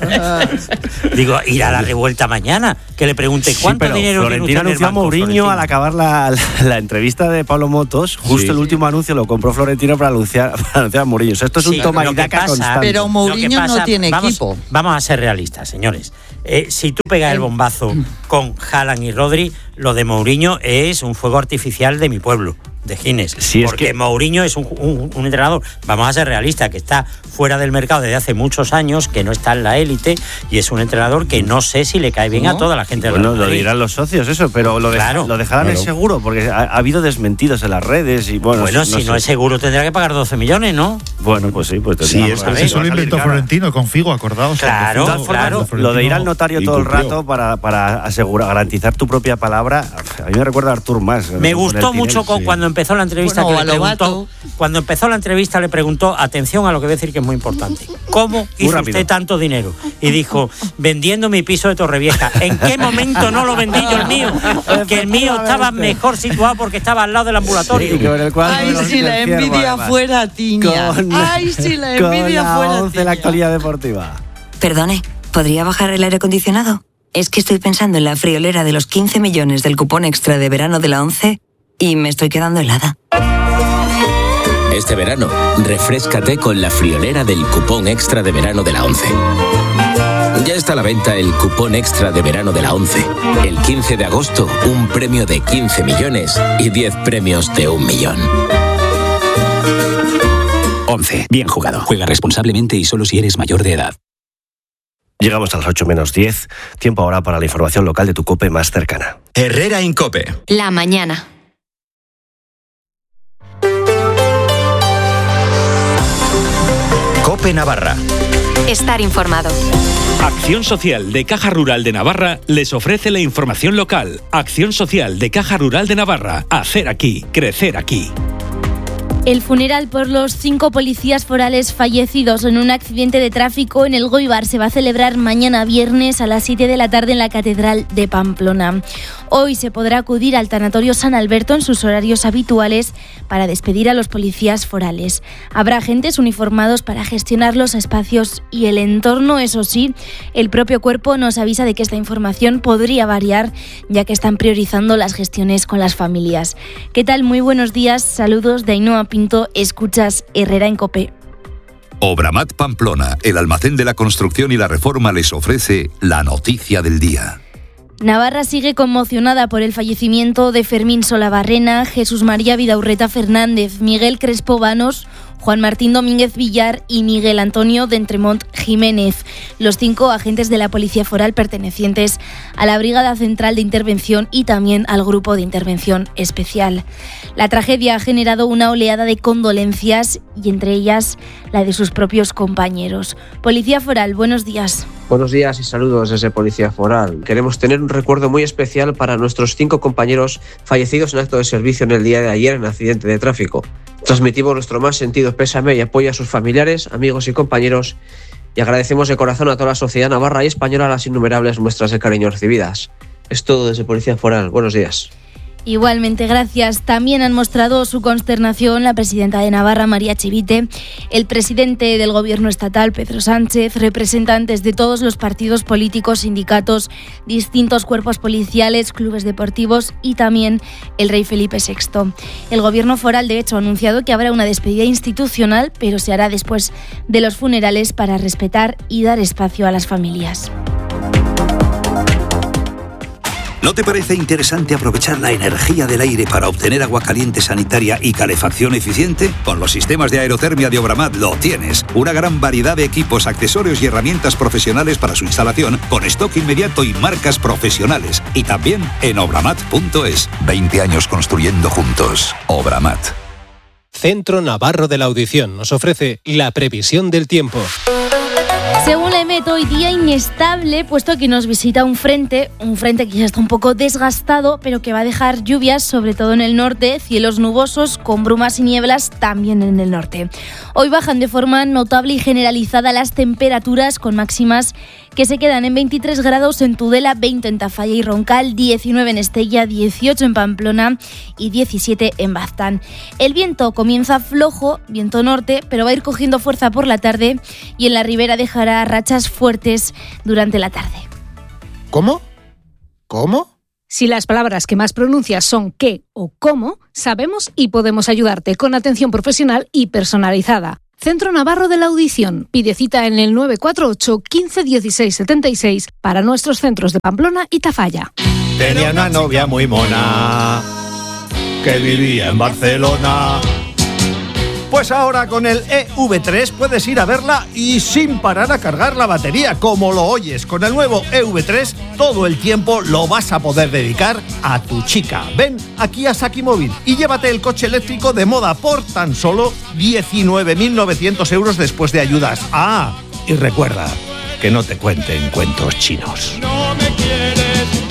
Digo, ir a la revuelta mañana, que le pregunte cuánto dinero Florentino tiene anunció a Mourinho al acabar la entrevista de Pablo Motos. Justo el último anuncio lo compró Florentino para anunciar a Mourinho. O sea, esto es un toma y daca constante. Pero Mourinho no tiene equipo. Vamos a ser realistas, señores. Si tú pegas el bombazo con Haaland y Rodri, lo de Mourinho es un fuego artificial de mi pueblo, de Gines. Porque Mourinho es un entrenador, vamos a ser realistas, que está fuera del mercado desde hace muchos años, que no está en la élite, y es un entrenador que no sé si le cae bien a toda la gente. Bueno, lo dirán los socios, eso, pero lo dejarán en seguro, porque ha habido desmentidos en las redes. Y bueno, si no es seguro tendrá que pagar 12 millones, ¿no? Bueno, pues sí. Pues eso lo inventó Florentino con Figo, acordaos. Claro. Lo de ir al notario todo el rato para asegurar, garantizar tu propia palabra, a mí me recuerda a Artur Mas. Me gustó mucho cuando empezó la entrevista, cuando empezó la entrevista le preguntó, atención a lo que voy a decir que es muy importante, ¿cómo hizo usted tanto dinero? Y dijo, vendiendo mi piso de Torrevieja. ¿En qué momento no lo vendí yo el mío? Que el mío estaba mejor situado porque estaba al lado del ambulatorio. Ay, si la envidia fuera tiña. Ay, si la envidia fuera tiña. La actualidad deportiva. Perdone, ¿podría bajar el aire acondicionado? Es que estoy pensando en la friolera de los 15 millones del cupón extra de verano de la 11 y me estoy quedando helada. Este verano, refréscate con la friolera del cupón extra de verano de la 11. Ya está a la venta el cupón extra de verano de la 11. El 15 de agosto, un premio de 15 millones y 10 premios de 1 millón. 11. Bien jugado. Juega responsablemente y solo si eres mayor de edad. Llegamos a las 8 menos 10. Tiempo ahora para la información local de tu COPE más cercana. Herrera Incope. La mañana. COPE Navarra. Estar informado. Acción Social de Caja Rural de Navarra les ofrece la información local. Acción Social de Caja Rural de Navarra. Hacer aquí, crecer aquí. El funeral por los 5 policías forales fallecidos en un accidente de tráfico en el Goibar se va a celebrar mañana viernes a las 7 de la tarde en la Catedral de Pamplona. Hoy se podrá acudir al Tanatorio San Alberto en sus horarios habituales para despedir a los policías forales. Habrá agentes uniformados para gestionar los espacios y el entorno. Eso sí, el propio cuerpo nos avisa de que esta información podría variar, ya que están priorizando las gestiones con las familias. ¿Qué tal? Muy buenos días. Saludos de Ainhoa Pinto. Escuchas Herrera en COPE. Obramat Pamplona, el almacén de la construcción y la reforma, les ofrece la noticia del día. Navarra sigue conmocionada por el fallecimiento de Fermín Solabarrena, Jesús María Vidaurreta Fernández, Miguel Crespo Banos, Juan Martín Domínguez Villar y Miguel Antonio de Entremont Jiménez, los 5 agentes de la Policía Foral pertenecientes a la Brigada Central de Intervención y también al Grupo de Intervención Especial. La tragedia ha generado una oleada de condolencias y entre ellas la de sus propios compañeros. Policía Foral, buenos días. Buenos días y saludos desde Policía Foral. Queremos tener un recuerdo muy especial para nuestros 5 compañeros fallecidos en acto de servicio en el día de ayer en accidente de tráfico. Transmitimos nuestro más sentido pésame y apoyo a sus familiares, amigos y compañeros y agradecemos de corazón a toda la sociedad navarra y española las innumerables muestras de cariño recibidas. Es todo desde Policía Foral. Buenos días. Igualmente, gracias. También han mostrado su consternación la presidenta de Navarra, María Chivite, el presidente del gobierno estatal, Pedro Sánchez, representantes de todos los partidos políticos, sindicatos, distintos cuerpos policiales, clubes deportivos y también el rey Felipe VI. El gobierno foral, de hecho, ha anunciado que habrá una despedida institucional, pero se hará después de los funerales para respetar y dar espacio a las familias. ¿No te parece interesante aprovechar la energía del aire para obtener agua caliente sanitaria y calefacción eficiente? Con los sistemas de aerotermia de Obramat lo tienes. Una gran variedad de equipos, accesorios y herramientas profesionales para su instalación, con stock inmediato y marcas profesionales. Y también en obramat.es. 20 años construyendo juntos. Obramat. Centro Navarro de la Audición nos ofrece la previsión del tiempo. Según la EMET, hoy día inestable, puesto que nos visita un frente que ya está un poco desgastado, pero que va a dejar lluvias, sobre todo en el norte, cielos nubosos con brumas y nieblas también en el norte. Hoy bajan de forma notable y generalizada las temperaturas, con máximas que se quedan en 23 grados en Tudela, 20 en Tafalla y Roncal, 19 en Estella, 18 en Pamplona y 17 en Baztán. El viento comienza flojo, viento norte, pero va a ir cogiendo fuerza por la tarde y en la ribera dejará rachas fuertes durante la tarde. ¿Cómo? Si las palabras que más pronuncias son qué o cómo, sabemos y podemos ayudarte con atención profesional y personalizada. Centro Navarro de la Audición. Pide cita en el 948 15 16 76 para nuestros centros de Pamplona y Tafalla. Tenía una novia muy mona que vivía en Barcelona. Pues ahora con el EV3 puedes ir a verla y sin parar a cargar la batería, como lo oyes. Con el nuevo EV3 todo el tiempo lo vas a poder dedicar a tu chica. Ven aquí a Saki Móvil y llévate el coche eléctrico de moda por tan solo 19.900 euros después de ayudas. Ah, y recuerda que no te cuenten cuentos chinos. No me quieres.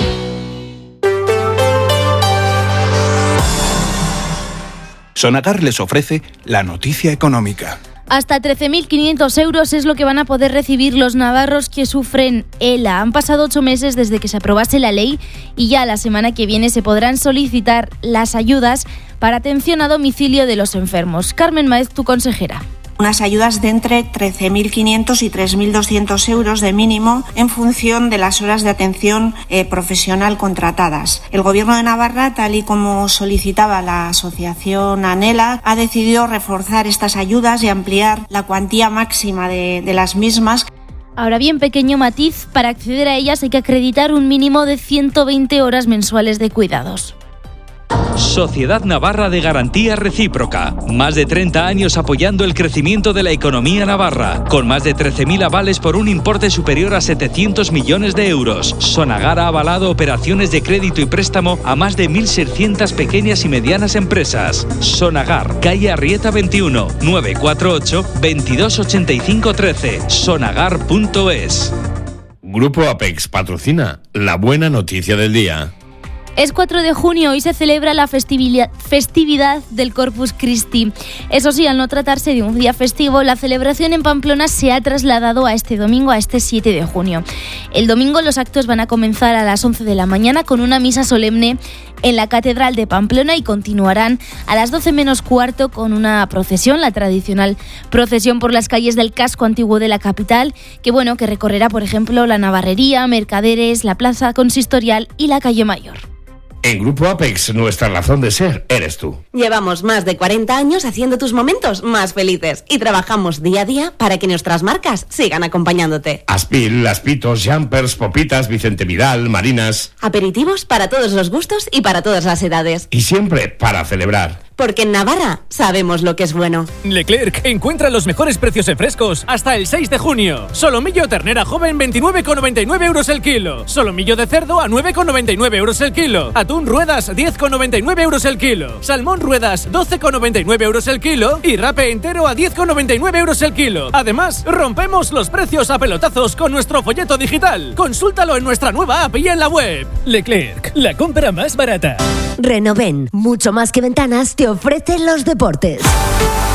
Sonagar les ofrece la noticia económica. Hasta 13.500 euros es lo que van a poder recibir los navarros que sufren ELA. Han pasado 8 meses desde que se aprobase la ley y ya la semana que viene se podrán solicitar las ayudas para atención a domicilio de los enfermos. Carmen Maez, tu consejera. Unas ayudas de entre 13.500 y 3.200 euros de mínimo en función de las horas de atención profesional contratadas. El Gobierno de Navarra, tal y como solicitaba la asociación ANELA, ha decidido reforzar estas ayudas y ampliar la cuantía máxima de las mismas. Ahora bien, pequeño matiz, para acceder a ellas hay que acreditar un mínimo de 120 horas mensuales de cuidados. Sociedad Navarra de Garantía Recíproca. Más de 30 años apoyando el crecimiento de la economía navarra, con más de 13.000 avales por un importe superior a 700 millones de euros. Sonagar ha avalado operaciones de crédito y préstamo a más de 1.600 pequeñas y medianas empresas. Sonagar, calle Arrieta 21, 948 2285 13. Sonagar.es. Grupo Apex patrocina la buena noticia del día. Es 4 de junio y se celebra la festividad del Corpus Christi. Eso sí, al no tratarse de un día festivo, la celebración en Pamplona se ha trasladado a este domingo, a este 7 de junio. El domingo los actos van a comenzar a las 11 de la mañana con una misa solemne en la Catedral de Pamplona y continuarán a las 12 menos cuarto con una procesión, la tradicional procesión por las calles del casco antiguo de la capital, que recorrerá, por ejemplo, la Navarrería, Mercaderes, la Plaza Consistorial y la Calle Mayor. En Grupo Apex, nuestra razón de ser eres tú. Llevamos más de 40 años haciendo tus momentos más felices y trabajamos día a día para que nuestras marcas sigan acompañándote. Aspil, Aspitos, Jumpers, Popitas, Vicente Vidal, Marinas. Aperitivos para todos los gustos y para todas las edades. Y siempre para celebrar. Porque en Navarra sabemos lo que es bueno. Leclerc encuentra los mejores precios en frescos hasta el 6 de junio. Solomillo ternera joven 29,99 euros el kilo. Solomillo de cerdo a 9,99 euros el kilo. Atún ruedas 10,99 euros el kilo. Salmón ruedas 12,99 euros el kilo. Y rape entero a 10,99 euros el kilo. Además, rompemos los precios a pelotazos con nuestro folleto digital. Consúltalo en nuestra nueva app y en la web. Leclerc, la compra más barata. Renoven, mucho más que ventanas, te ofrecen los deportes.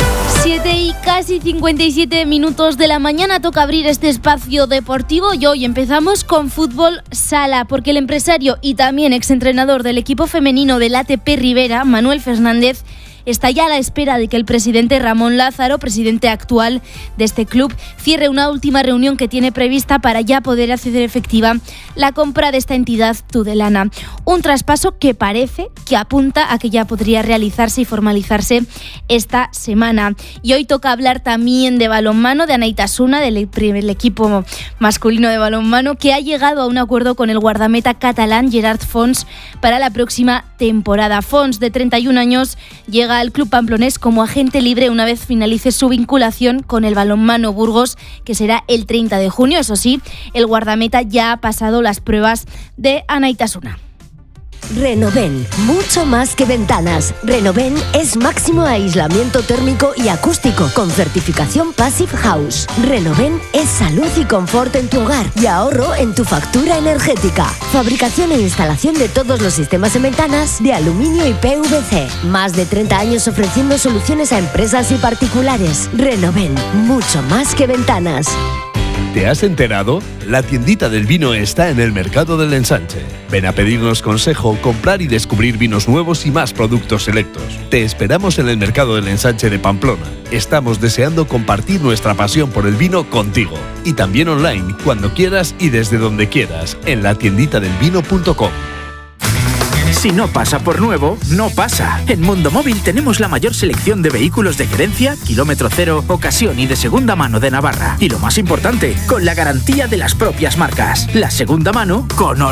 7 y casi 57 minutos de la mañana toca abrir este espacio deportivo y hoy empezamos con fútbol sala porque el empresario y también exentrenador del equipo femenino del ATP Rivera, Manuel Fernández, está ya a la espera de que el presidente Ramón Lázaro, presidente actual de este club, cierre una última reunión que tiene prevista para ya poder hacer efectiva la compra de esta entidad tudelana. Un traspaso que parece que apunta a que ya podría realizarse y formalizarse esta semana. Y hoy toca hablar también de balonmano, de Anaitasuna, del equipo masculino de balonmano, que ha llegado a un acuerdo con el guardameta catalán Gerard Fons para la próxima temporada. Fons, de 31 años, llega al club pamplonés como agente libre una vez finalice su vinculación con el Balonmano Burgos, que será el 30 de junio. Eso sí, el guardameta ya ha pasado las pruebas de Anaitasuna. Renoven, mucho más que ventanas. Renoven es máximo aislamiento térmico y acústico con certificación Passive House. Renoven es salud y confort en tu hogar y ahorro en tu factura energética. Fabricación e instalación de todos los sistemas en ventanas de aluminio y PVC. Más de 30 años ofreciendo soluciones a empresas y particulares. Renoven, mucho más que ventanas. ¿Te has enterado? La tiendita del vino está en el Mercado del Ensanche. Ven a pedirnos consejo, comprar y descubrir vinos nuevos y más productos selectos. Te esperamos en el Mercado del Ensanche de Pamplona. Estamos deseando compartir nuestra pasión por el vino contigo. Y también online, cuando quieras y desde donde quieras, en latienditadelvino.com. Si no pasa por nuevo, no pasa. En Mundo Móvil tenemos la mayor selección de vehículos de gerencia, kilómetro cero, ocasión y de segunda mano de Navarra. Y lo más importante, con la garantía de las propias marcas. La segunda mano con olor